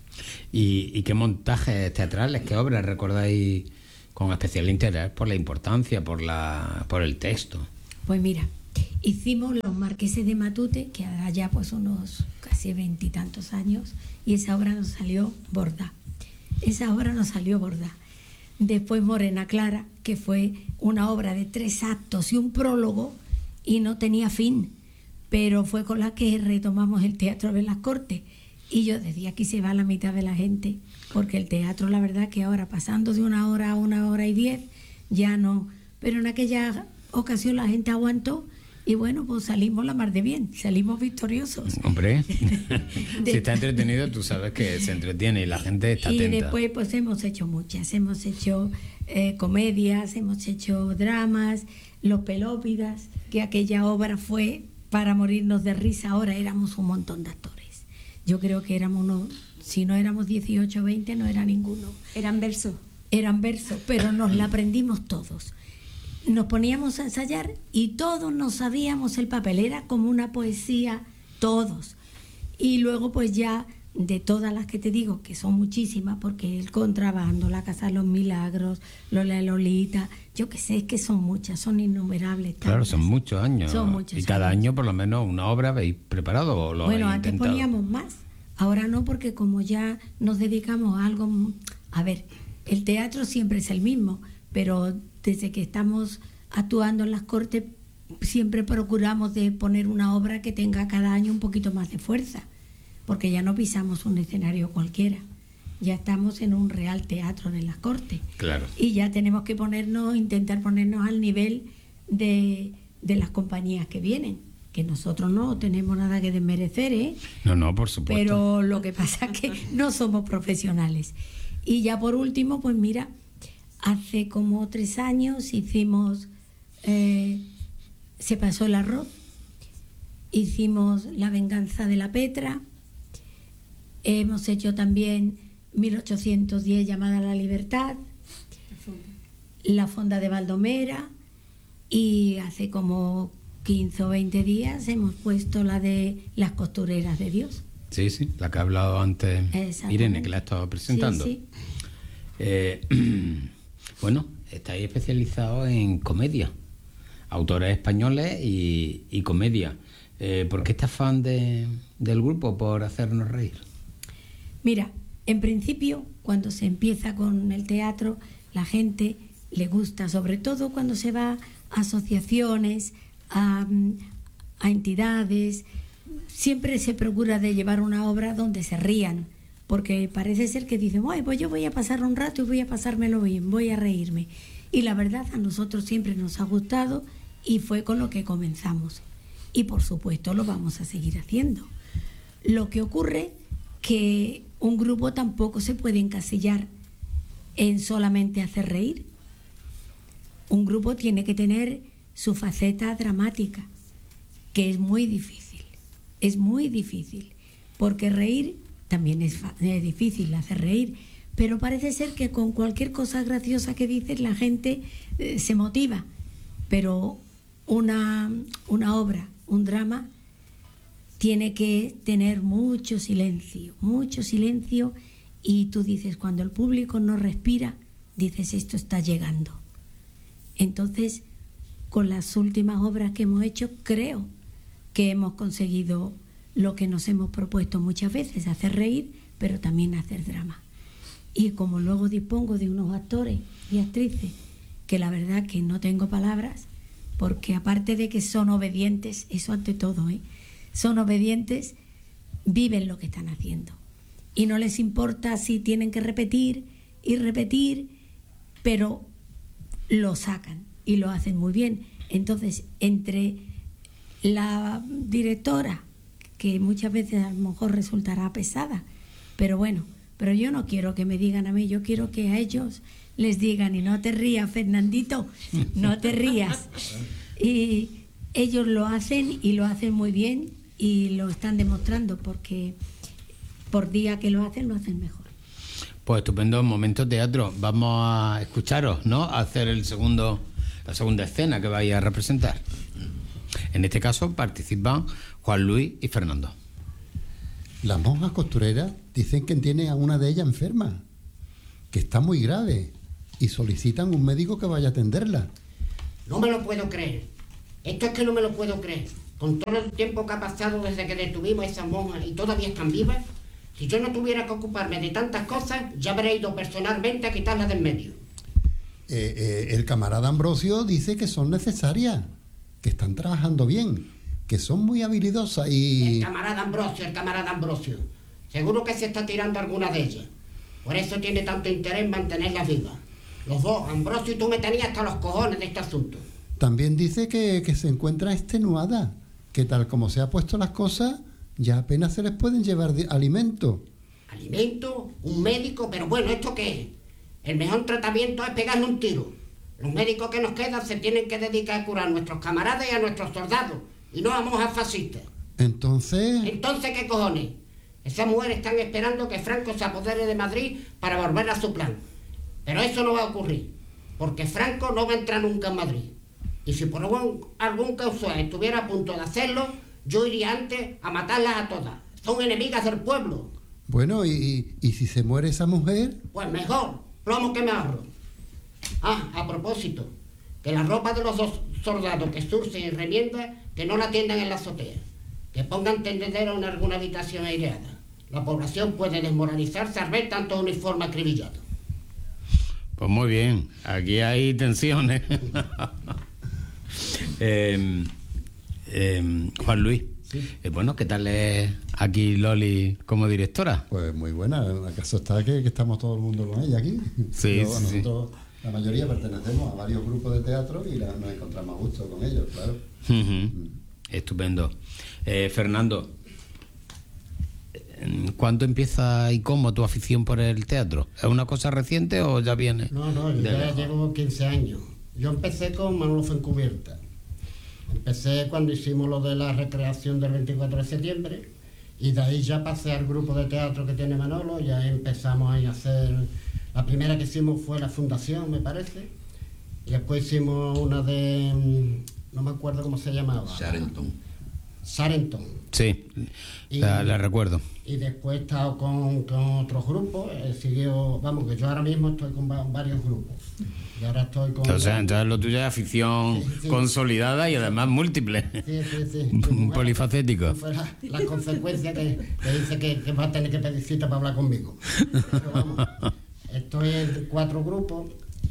Speaker 2: ¿Y, y qué montajes teatrales, qué obras recordáis con especial interés por la importancia, por, la, por el texto?
Speaker 4: Pues mira, hicimos Los Marqueses de Matute, que allá pues unos casi veintitantos años, y esa obra nos salió borda. Esa obra nos salió borda. Después Morena Clara, que fue una obra de tres actos y un prólogo, y no tenía fin, pero fue con la que retomamos el Teatro de las Cortes. Y yo decía, aquí se va la mitad de la gente, porque el teatro, la verdad que ahora, pasando de una hora a una hora y diez, ya no. Pero en aquella ocasión la gente aguantó. Y bueno, pues salimos la mar de bien, salimos victoriosos.
Speaker 2: Hombre,
Speaker 4: de...
Speaker 2: si está entretenido, tú sabes que se entretiene y la gente está
Speaker 4: y
Speaker 2: atenta.
Speaker 4: Y después pues hemos hecho muchas, hemos hecho eh, comedias, hemos hecho dramas, Los Pelópidas, que aquella obra fue para morirnos de risa. Ahora éramos un montón de actores. Yo creo que éramos unos, si no éramos dieciocho o veinte, no era ninguno.
Speaker 3: Eran versos.
Speaker 4: Eran versos, pero nos la aprendimos todos. Nos poníamos a ensayar y todos nos sabíamos el papel, era como una poesía, todos. Y luego pues ya de todas las que te digo, que son muchísimas, porque el contrabando, la Casa de los Milagros, Lola Lolita, yo que sé, es que son muchas, son innumerables.
Speaker 2: Claro,
Speaker 4: tantas.
Speaker 2: son muchos años.
Speaker 4: Son muchos
Speaker 2: y cada
Speaker 4: años.
Speaker 2: año por lo menos una obra habéis preparado o lo
Speaker 4: Bueno,
Speaker 2: habéis
Speaker 4: antes
Speaker 2: intentado.
Speaker 4: poníamos más, ahora no, porque como ya nos dedicamos a algo... A ver, el teatro siempre es el mismo, pero desde que estamos actuando en las Cortes siempre procuramos de poner una obra que tenga cada año un poquito más de fuerza, porque ya no pisamos un escenario cualquiera, ya estamos en un real teatro de las Cortes.
Speaker 2: Claro.
Speaker 4: Y ya tenemos que ponernos, intentar ponernos al nivel de, de las compañías que vienen, que nosotros no tenemos nada que desmerecer, ¿eh?
Speaker 2: No, no, por supuesto.
Speaker 4: Pero lo que pasa es que no somos profesionales. Y ya por último, pues mira, hace como tres años hicimos, eh, se pasó el arroz, hicimos La venganza de la Petra, hemos hecho también mil ochocientos diez llamada a la libertad, La fonda de Baldomera, y hace como quince o veinte días hemos puesto la de Las costureras de Dios.
Speaker 2: Sí, sí, la que ha hablado antes Irene, que la ha estado presentando.
Speaker 4: Sí, sí.
Speaker 2: Eh, bueno, estáis especializados en comedia, autores españoles y, y comedia. Eh, ¿Por qué estás fan de, del grupo? ¿Por hacernos reír?
Speaker 4: Mira, en principio, cuando se empieza con el teatro, la gente le gusta, sobre todo cuando se va a asociaciones, a, a entidades, siempre se procura de llevar una obra donde se rían, porque parece ser que dicen, bueno, pues yo voy a pasar un rato y voy a pasármelo bien, voy a reírme. Y la verdad, a nosotros siempre nos ha gustado y fue con lo que comenzamos. Y por supuesto lo vamos a seguir haciendo. Lo que ocurre que un grupo tampoco se puede encasillar en solamente hacer reír. Un grupo tiene que tener su faceta dramática, que es muy difícil, es muy difícil, porque reír también es, es difícil, hacer reír, pero parece ser que con cualquier cosa graciosa que dices la gente eh, se motiva, pero una, una obra, un drama, tiene que tener mucho silencio, mucho silencio, y tú dices, cuando el público no respira, dices, esto está llegando. Entonces, con las últimas obras que hemos hecho, creo que hemos conseguido lo que nos hemos propuesto muchas veces, hacer reír, pero también hacer drama. Y como luego dispongo de unos actores y actrices, que la verdad que no tengo palabras, porque aparte de que son obedientes, eso ante todo, ¿eh? Son obedientes, viven lo que están haciendo. Y no les importa si tienen que repetir y repetir, pero lo sacan y lo hacen muy bien. Entonces, entre la directora, que muchas veces a lo mejor resultará pesada, pero bueno, pero yo no quiero que me digan a mí, yo quiero que a ellos les digan, y no te rías, Fernandito, no te rías. Y ellos lo hacen y lo hacen muy bien y lo están demostrando, porque por día que lo hacen, lo hacen mejor.
Speaker 2: Pues estupendo momento teatro. Vamos a escucharos, ¿no? A hacer el segundo, la segunda escena que vais a representar. En este caso participan Juan Luis y Fernando.
Speaker 6: Las monjas costureras dicen que tienen a una de ellas enferma, que está muy grave, y solicitan un médico que vaya a atenderla.
Speaker 7: No me lo puedo creer. Esto es que no me lo puedo creer. Con todo el tiempo que ha pasado desde que detuvimos a esas monjas y todavía están vivas, si yo no tuviera que ocuparme de tantas cosas, ya habría ido personalmente a quitarlas del medio.
Speaker 6: Eh, eh, el camarada Ambrosio dice que son necesarias, que están trabajando bien, que son muy habilidosas y...
Speaker 7: El camarada Ambrosio, el camarada Ambrosio. Seguro que se está tirando alguna de ellas. Por eso tiene tanto interés en mantenerlas vivas. Los dos, Ambrosio y tú, me tenías hasta los cojones de este asunto.
Speaker 6: También dice que, que se encuentra extenuada, que tal como se ha puesto las cosas, ya apenas se les pueden llevar de alimento.
Speaker 7: ¿Alimento? ¿Un médico? Pero bueno, ¿esto qué es? El mejor tratamiento es pegarle un tiro. Los médicos que nos quedan se tienen que dedicar a curar a nuestros camaradas y a nuestros soldados, y no a monjas fascistas.
Speaker 6: Entonces...
Speaker 7: ¿Entonces qué cojones? Esas mujeres están esperando que Franco se apodere de Madrid para volver a su plan. Pero eso no va a ocurrir, porque Franco no va a entrar nunca en Madrid. Y si por algún, algún causa estuviera a punto de hacerlo, yo iría antes a matarlas a todas. Son enemigas del pueblo.
Speaker 6: Bueno, ¿y, y si se muere esa mujer?
Speaker 7: Pues mejor, plomo que me ahorro. Ah, a propósito, que la ropa de los dos soldados que surcen y remiendan, que no la tiendan en la azotea. Que pongan tendedero en alguna habitación aireada. La población puede desmoralizarse al ver tanto uniforme acribillado.
Speaker 2: Pues muy bien, aquí hay tensiones. eh, eh, Juan Luis, sí. eh, bueno, ¿qué tal es aquí Loli como directora?
Speaker 6: Pues muy buena, el caso está que, que estamos todo el mundo con ella aquí.
Speaker 2: Sí,
Speaker 6: Pero,
Speaker 2: sí,
Speaker 6: nosotros, sí. La mayoría pertenecemos a varios grupos de teatro y la, nos encontramos a gusto con ellos, claro.
Speaker 2: Uh-huh. Estupendo. Eh, Fernando, ¿cuándo empieza y cómo tu afición por el teatro? ¿Es una cosa reciente o ya viene?
Speaker 7: No, no, yo ya llevo quince años. Yo empecé con Manolo Fuencubierta. Empecé cuando hicimos lo de la recreación del veinticuatro de septiembre y de ahí ya pasé al grupo de teatro que tiene Manolo. Ya empezamos a hacer... La primera que hicimos fue la fundación, me parece. Y después hicimos una de... No me acuerdo cómo se llamaba.
Speaker 5: Charenton.
Speaker 7: Charenton.
Speaker 2: Sí,
Speaker 7: Y,
Speaker 2: la, la recuerdo.
Speaker 7: Y después he estado con, con otros grupos. He seguido, vamos, que yo ahora mismo estoy con va- varios grupos. Y ahora estoy con...
Speaker 2: O sea, entonces lo tuyo es afición
Speaker 7: Sí, sí.
Speaker 2: consolidada y además múltiple.
Speaker 7: Sí, sí, sí. Sí, mujer,
Speaker 2: Polifacético.
Speaker 7: fue la, la consecuencia que, que dice que, que va a tener que pedir cita para hablar conmigo. Pero vamos, estoy en cuatro grupos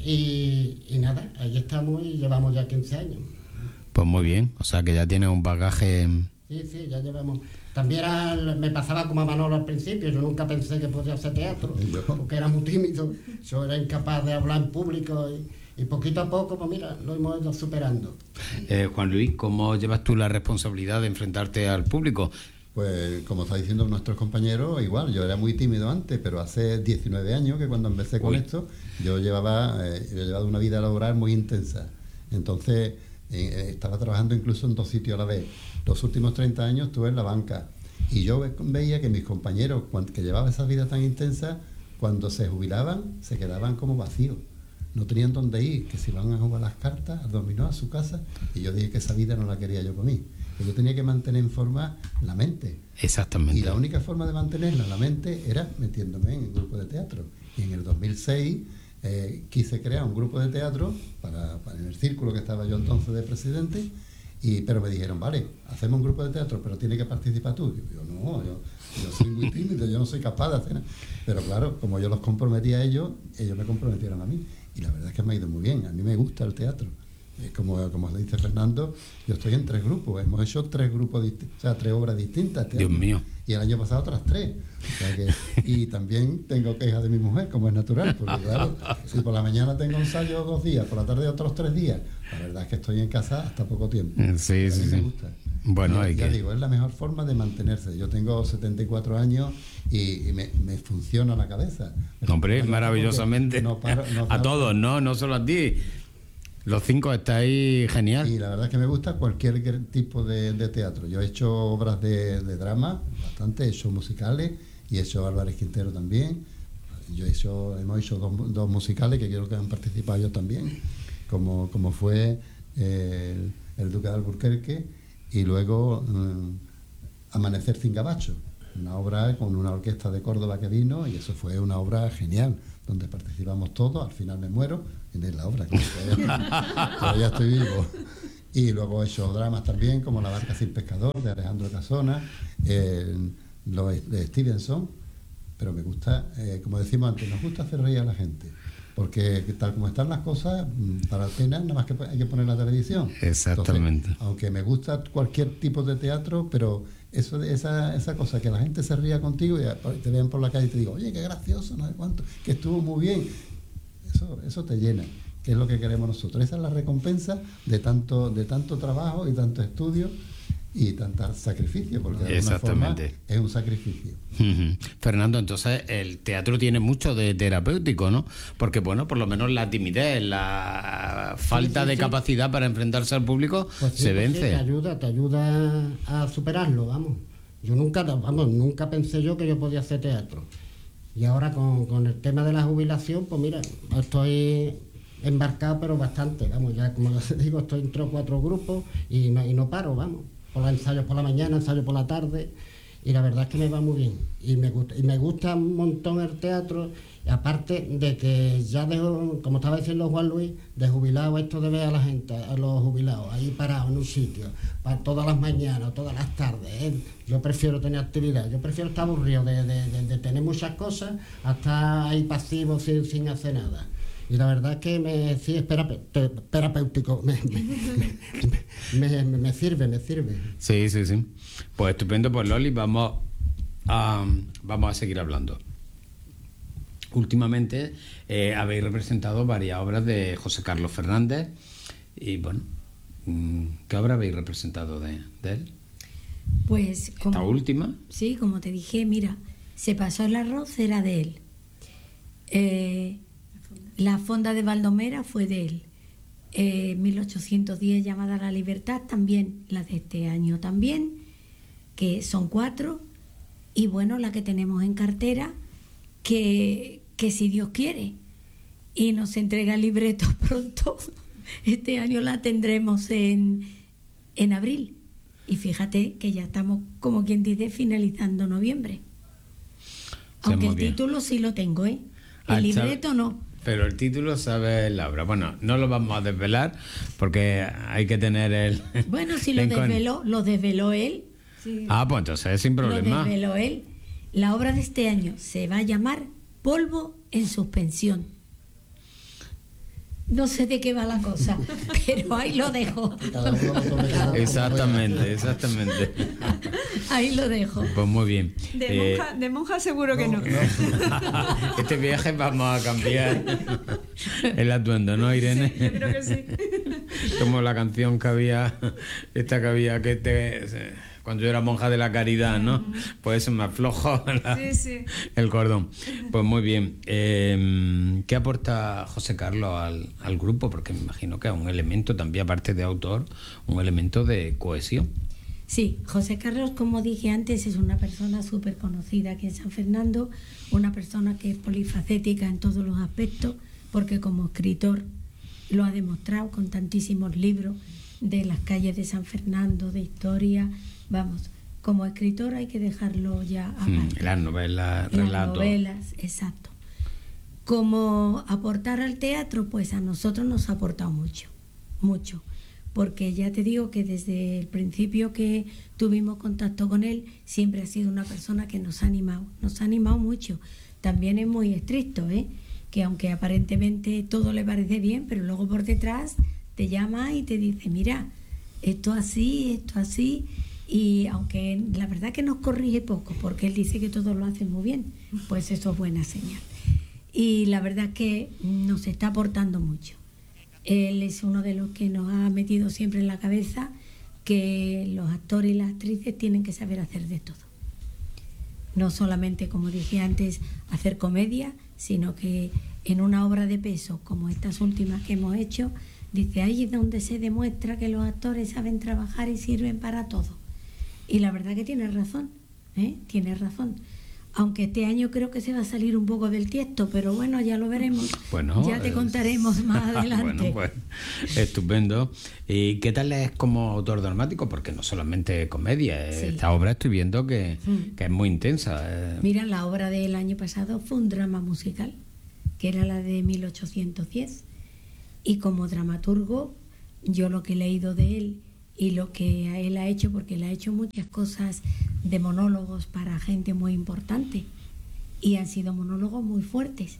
Speaker 7: y, y nada, ahí estamos y llevamos ya quince años.
Speaker 2: Pues muy bien, o sea que ya tienes un bagaje...
Speaker 7: Sí, sí, ya llevamos. También era, me pasaba como a Manolo al principio, yo nunca pensé que podía hacer teatro, porque era muy tímido, yo era incapaz de hablar en público y, y poquito a poco, pues mira, lo hemos ido superando.
Speaker 2: Eh, Juan Luis, ¿cómo llevas tú la responsabilidad de enfrentarte al público?
Speaker 6: Pues como está diciendo nuestros compañeros, igual, yo era muy tímido antes, pero hace diecinueve años que cuando empecé con
Speaker 2: Uy.
Speaker 6: esto, yo llevaba, eh, yo he llevado una vida laboral muy intensa. Entonces, eh, estaba trabajando incluso en dos sitios a la vez. Los últimos treinta años estuve en la banca y yo ve- veía que mis compañeros cuan- que llevaban esa vida tan intensa, cuando se jubilaban, se quedaban como vacíos. No tenían dónde ir, que se iban a jugar las cartas, al dominó, a su casa, y yo dije que esa vida no la quería yo para mí. Que yo tenía que mantener en forma la mente.
Speaker 2: Exactamente.
Speaker 6: Y la única forma de mantenerla en la mente era metiéndome en el grupo de teatro. Y en el dos mil seis eh, quise crear un grupo de teatro para, para en el círculo que estaba yo entonces de presidente, y, pero me dijeron, vale, hacemos un grupo de teatro, pero tiene que participar tú. Y yo, no, yo, yo soy muy tímido, yo no soy capaz de hacer nada. Pero claro, como yo los comprometí a ellos, ellos me comprometieron a mí. Y la verdad es que me ha ido muy bien, a mí me gusta el teatro. Eh, Como, como le dice Fernando, yo estoy en tres grupos, hemos hecho tres grupos, disti- o sea, tres obras distintas. este
Speaker 2: Dios
Speaker 6: año.
Speaker 2: mío.
Speaker 6: Y el año pasado otras tres. O sea que- y también tengo quejas de mi mujer, como es natural, porque claro, si por la mañana tengo ensayo dos días, por la tarde otros tres días, la verdad es que estoy en casa hasta poco tiempo.
Speaker 2: Sí,
Speaker 6: A
Speaker 2: sí,
Speaker 6: mí
Speaker 2: sí.
Speaker 6: me gusta.
Speaker 2: Bueno,
Speaker 6: Y
Speaker 2: hay
Speaker 6: ya
Speaker 2: que...
Speaker 6: digo, es la mejor forma de mantenerse. Yo tengo setenta y cuatro años y, y me, me funciona la cabeza.
Speaker 2: Hombre,
Speaker 6: Porque
Speaker 2: maravillosamente.
Speaker 6: no paro- no
Speaker 2: A
Speaker 6: paro.
Speaker 2: todos, no, no solo a ti. Los cinco estáis genial.
Speaker 6: Y la verdad es que me gusta cualquier gr- tipo de, de teatro. Yo he hecho obras de, de drama, bastante, he hecho musicales y he hecho Álvarez Quintero también. Yo he hecho, hemos hecho dos, dos musicales que quiero que han participado yo también, como, como fue eh, el, el Duque de Alburquerque y luego mm, Amanecer sin Gabacho, una obra con una orquesta de Córdoba que vino y eso fue una obra genial, donde participamos todos, al final me muero en la obra, como que todavía, todavía estoy vivo. Y luego he hecho dramas también, como La barca sin pescador, de Alejandro Casona, eh, lo de Stevenson, pero me gusta, eh, como decimos antes, nos gusta hacer reír a la gente, porque tal como están las cosas, mm, para pena nada más que hay que poner la televisión.
Speaker 2: Exactamente.
Speaker 6: Entonces, aunque me gusta cualquier tipo de teatro, pero eso de esa, esa cosa, que la gente se ría contigo y te vean por la calle y te digo, oye, qué gracioso, no sé cuánto, que estuvo muy bien. Eso, eso te llena, que es lo que queremos nosotros. Esa es la recompensa de tanto, de tanto trabajo y tanto estudio y tanto sacrificio, porque de alguna forma
Speaker 2: Exactamente.
Speaker 6: es un sacrificio.
Speaker 2: Ujú. Fernando, entonces el teatro tiene mucho de terapéutico, ¿no? Porque, bueno, por lo menos la timidez, la falta
Speaker 7: sí,
Speaker 2: de
Speaker 7: sí.
Speaker 2: capacidad para enfrentarse al público
Speaker 7: Pues sí,
Speaker 2: se
Speaker 7: pues sí,
Speaker 2: vence.
Speaker 7: te ayuda, te ayuda a superarlo, vamos. Yo nunca, vamos, nunca pensé yo que yo podía hacer teatro. Y ahora con, con el tema de la jubilación, pues mira, estoy embarcado, pero bastante, vamos, ya como les digo, estoy entre cuatro grupos y no, y no paro, vamos. Por los ensayos por la mañana, ensayos por la tarde, y la verdad es que me va muy bien. Y me gusta, y me gusta un montón el teatro, y aparte de que ya dejo, como estaba diciendo Juan Luis, de jubilado, esto de ver a la gente, a los jubilados, ahí parados en un sitio, para todas las mañanas, todas las tardes, ¿eh? Yo prefiero tener actividad, yo prefiero estar aburrido de, de, de, de tener muchas cosas, a estar ahí pasivo sin, sin hacer nada. Y la verdad es que me, sí, es terape- te- terapéutico, me, me, me, me, me sirve, me sirve.
Speaker 2: Sí, sí, sí. Pues estupendo, pues Loli, vamos a, vamos a seguir hablando. Últimamente eh, habéis representado varias obras de José Carlos Fernández y bueno, ¿Qué obra habéis representado de, de él?
Speaker 4: Pues como,
Speaker 2: ¿Esta última?
Speaker 4: Sí, como te dije, mira, Se pasó el arroz era de él. Eh, la fonda de Baldomera fue de él. Eh, mil ochocientos diez llamada La Libertad también, la de este año también, que son cuatro. Y bueno, la que tenemos en cartera, que, que si Dios quiere y nos entrega el libreto pronto, este año la tendremos en, en abril. Y fíjate que ya estamos, como quien dice, finalizando noviembre.
Speaker 2: Sí,
Speaker 4: aunque el
Speaker 2: bien.
Speaker 4: título sí lo tengo, ¿eh? El
Speaker 2: Ah,
Speaker 4: libreto
Speaker 2: sabe-
Speaker 4: no.
Speaker 2: Pero el título sabe la obra. Bueno, no lo vamos a desvelar porque hay que tener el...
Speaker 4: Bueno, si
Speaker 2: la
Speaker 4: lo
Speaker 2: incógnita.
Speaker 4: desveló, lo desveló él.
Speaker 3: Sí.
Speaker 2: Ah, pues entonces sin
Speaker 4: Lo
Speaker 2: problema.
Speaker 4: desveló él. La obra de este año se va a llamar Polvo en suspensión. No sé de qué va la cosa, pero ahí lo dejo.
Speaker 6: Cada uno lo tome cada uno
Speaker 2: Exactamente, exactamente.
Speaker 4: Ahí lo dejo.
Speaker 2: Pues muy bien.
Speaker 3: De,
Speaker 2: Eh,
Speaker 3: monja, de monja seguro que no.
Speaker 2: este viaje vamos a cambiar el atuendo, ¿no, Irene?
Speaker 3: Yo creo que sí.
Speaker 2: Como la canción que había, esta que había que te, cuando yo era monja de la caridad, ¿no? Pues se me aflojó la-
Speaker 3: Sí, sí.
Speaker 2: el cordón. Pues muy bien. Eh, ¿Qué aporta José Carlos al, al grupo? Porque me imagino que es un elemento también, aparte de autor, un elemento de cohesión.
Speaker 4: Sí, José Carlos, como dije antes, es una persona súper conocida aquí en San Fernando, una persona que es polifacética en todos los aspectos, porque como escritor lo ha demostrado con tantísimos libros de las calles de San Fernando, de historia. Vamos, como escritor hay que dejarlo ya
Speaker 2: Mm,
Speaker 4: aparte.
Speaker 2: las novelas,
Speaker 4: Las
Speaker 2: relatos.
Speaker 4: novelas, exacto. Como aportar al teatro, pues a nosotros nos ha aportado mucho, mucho. Porque ya te digo que desde el principio que tuvimos contacto con él, siempre ha sido una persona que nos ha animado, nos ha animado mucho. También es muy estricto, ¿eh? Que aunque aparentemente todo le parece bien, pero luego por detrás te llama y te dice, mira, esto así, esto así. Y aunque la verdad que nos corrige poco, porque él dice que todo lo hace muy bien, pues eso es buena señal. Y la verdad que nos está aportando mucho. Él es uno de los que nos ha metido siempre en la cabeza que los actores y las actrices tienen que saber hacer de todo. No solamente, como dije antes, hacer comedia, sino que en una obra de peso como estas últimas que hemos hecho, dice, ahí es donde se demuestra que los actores saben trabajar y sirven para todo. Y la verdad que tiene razón, ¿eh? Tiene razón. Aunque este año creo que se va a salir un poco del tiesto, pero bueno, ya lo veremos.
Speaker 2: Bueno,
Speaker 4: ya te
Speaker 2: eh,
Speaker 4: contaremos más adelante.
Speaker 2: Bueno, pues estupendo. ¿Y qué tal es como autor dramático? Porque no solamente comedia,
Speaker 4: Sí.
Speaker 2: esta obra estoy viendo que,
Speaker 4: Mm.
Speaker 2: que es muy intensa. eh.
Speaker 4: Mira, la obra del año pasado fue un drama musical, que era la de mil ochocientos diez. Y como dramaturgo, yo lo que he leído de él y lo que él ha hecho, porque él ha hecho muchas cosas de monólogos para gente muy importante, y han sido monólogos muy fuertes.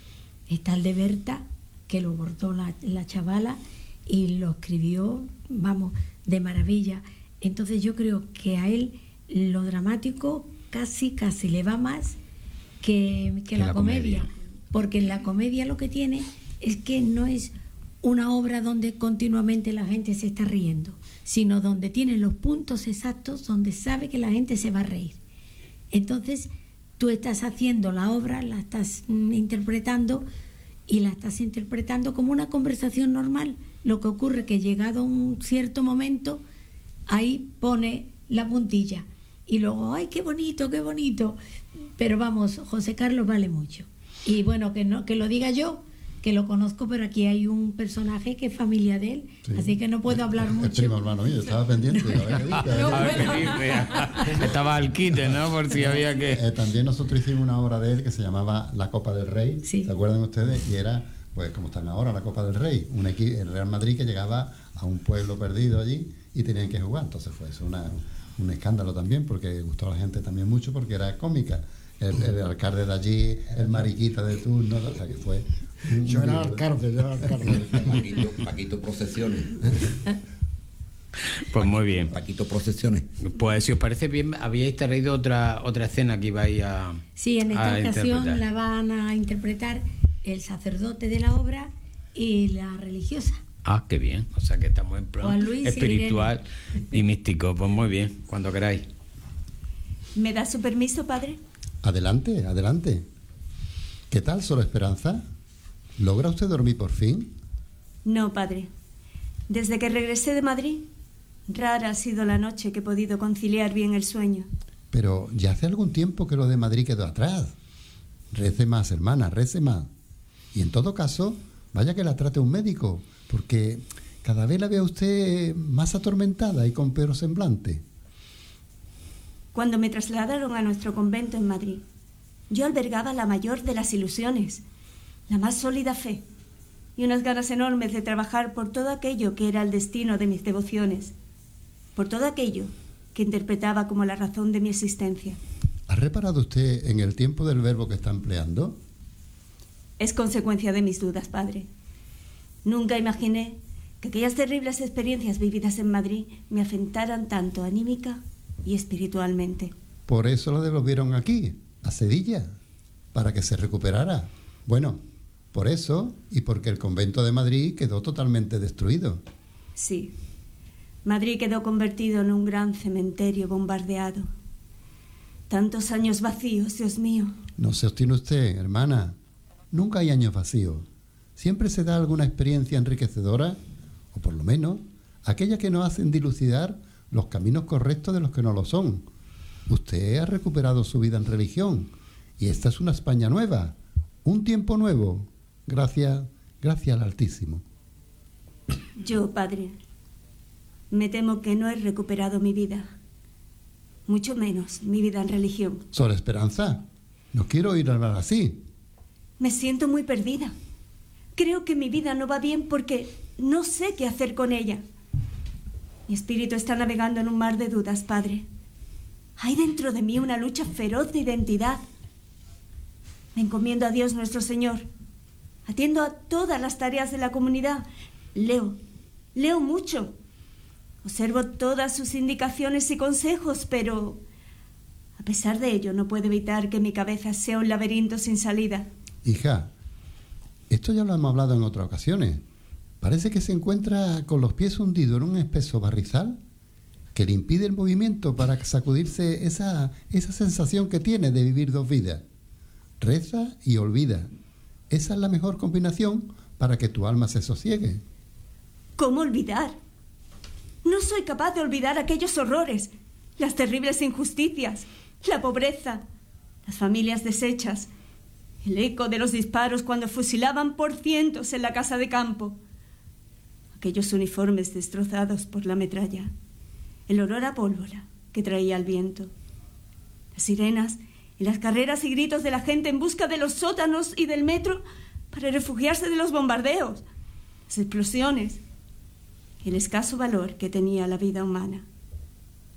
Speaker 4: Está el de Berta, que lo bordó la, la chavala y lo escribió, vamos, de maravilla. Entonces yo creo que a él lo dramático casi, casi le va más que, que
Speaker 2: Que
Speaker 4: la,
Speaker 2: la
Speaker 4: comedia.
Speaker 2: comedia.
Speaker 4: Porque en la comedia lo que tiene es que no es una obra donde continuamente la gente se está riendo, sino donde tiene los puntos exactos donde sabe que la gente se va a reír. Entonces tú estás haciendo la obra, la estás mm, interpretando y la estás interpretando como una conversación normal. Lo que ocurre que llegado a un cierto momento, ahí pone la puntilla y luego, ¡ay, qué bonito, qué bonito! Pero vamos, José Carlos vale mucho. Y bueno, que no que lo diga yo, que lo conozco, pero aquí hay un personaje que es familia de él,
Speaker 6: Sí.
Speaker 4: así que no puedo hablar
Speaker 6: Es
Speaker 4: mucho.
Speaker 6: primo hermano mío, estaba pendiente. A ver qué dice, a ver
Speaker 4: No,
Speaker 6: qué
Speaker 2: A ver
Speaker 6: dice.
Speaker 2: qué dice. Estaba al quite, ¿no? Por si había que...
Speaker 6: Eh, también nosotros hicimos una obra de él que se llamaba La Copa del Rey,
Speaker 4: Sí.
Speaker 6: ¿se acuerdan ustedes? Y era, pues como están ahora, la Copa del Rey, un equipo, el Real Madrid que llegaba a un pueblo perdido allí y tenían que jugar. Entonces fue eso una, un escándalo también, porque gustó a la gente también mucho, porque era cómica. El, el alcalde de allí, el mariquita de turno, o sea que fue... un-
Speaker 8: Yo era
Speaker 6: un-
Speaker 8: alcalde, yo era alcalde.
Speaker 5: Paquito, Paquito Procesiones.
Speaker 2: Pues muy bien.
Speaker 5: Paquito Procesiones.
Speaker 2: Pues si os parece bien, habíais traído otra otra escena que ibais a
Speaker 4: Sí, en esta
Speaker 2: a
Speaker 4: ocasión
Speaker 2: interpretar.
Speaker 4: la van a interpretar el sacerdote de la obra y la religiosa.
Speaker 2: Ah, qué bien. O sea que estamos en plan
Speaker 4: Juan Luis y
Speaker 2: espiritual y, y místico. Pues muy bien, cuando queráis.
Speaker 3: ¿Me da su permiso, padre?
Speaker 6: Adelante, adelante. ¿Qué tal, Sor Esperanza? ¿Logra usted dormir por fin?
Speaker 3: No, padre. Desde que regresé de Madrid, rara ha sido la noche que he podido conciliar bien el sueño.
Speaker 6: Pero ya hace algún tiempo que lo de Madrid quedó atrás. Rece más, hermana, rece más. Y en todo caso, vaya que la trate un médico, porque cada vez la ve a usted más atormentada y con peor semblante.
Speaker 3: Cuando me trasladaron a nuestro convento en Madrid, yo albergaba la mayor de las ilusiones, la más sólida fe, y unas ganas enormes de trabajar por todo aquello que era el destino de mis devociones, por todo aquello que interpretaba como la razón de mi existencia.
Speaker 6: ¿Ha reparado usted en el tiempo del verbo que está empleando?
Speaker 3: Es consecuencia de mis dudas, padre. Nunca imaginé que aquellas terribles experiencias vividas en Madrid me afectaran tanto anímica y espiritualmente.
Speaker 6: Por eso lo devolvieron aquí, a Sevilla, para que se recuperara. Bueno, por eso y porque el convento de Madrid quedó totalmente destruido.
Speaker 3: Sí, Madrid quedó convertido en un gran cementerio bombardeado. Tantos años vacíos, Dios mío.
Speaker 6: No se obstine usted, hermana. Nunca hay años vacíos. Siempre se da alguna experiencia enriquecedora, o por lo menos aquella que nos hacen dilucidar los caminos correctos de los que no lo son. Usted ha recuperado su vida en religión, y esta es una España nueva, un tiempo nuevo, gracias, gracias al Altísimo.
Speaker 3: Yo, padre, me temo que no he recuperado mi vida, mucho menos mi vida en religión.
Speaker 6: Sor Esperanza, no quiero oír hablar así.
Speaker 3: Me siento muy perdida. Creo que mi vida no va bien porque no sé qué hacer con ella. Mi espíritu está navegando en un mar de dudas, padre. Hay dentro de mí una lucha feroz de identidad. Me encomiendo a Dios nuestro Señor. Atiendo a todas las tareas de la comunidad. Leo, leo mucho. Observo todas sus indicaciones y consejos, pero a pesar de ello no puedo evitar que mi cabeza sea un laberinto sin salida.
Speaker 6: Hija, esto ya lo hemos hablado en otras ocasiones. Parece que se encuentra con los pies hundidos en un espeso barrizal que le impide el movimiento para sacudirse esa, esa sensación que tiene de vivir dos vidas. Reza y olvida. Esa es la mejor combinación para que tu alma se sosiegue.
Speaker 3: ¿Cómo olvidar? No soy capaz de olvidar aquellos horrores, las terribles injusticias, la pobreza, las familias deshechas, el eco de los disparos cuando fusilaban por cientos en la casa de campo, aquellos uniformes destrozados por la metralla, el olor a pólvora que traía el viento, las sirenas y las carreras y gritos de la gente en busca de los sótanos y del metro para refugiarse de los bombardeos, las explosiones y el escaso valor que tenía la vida humana.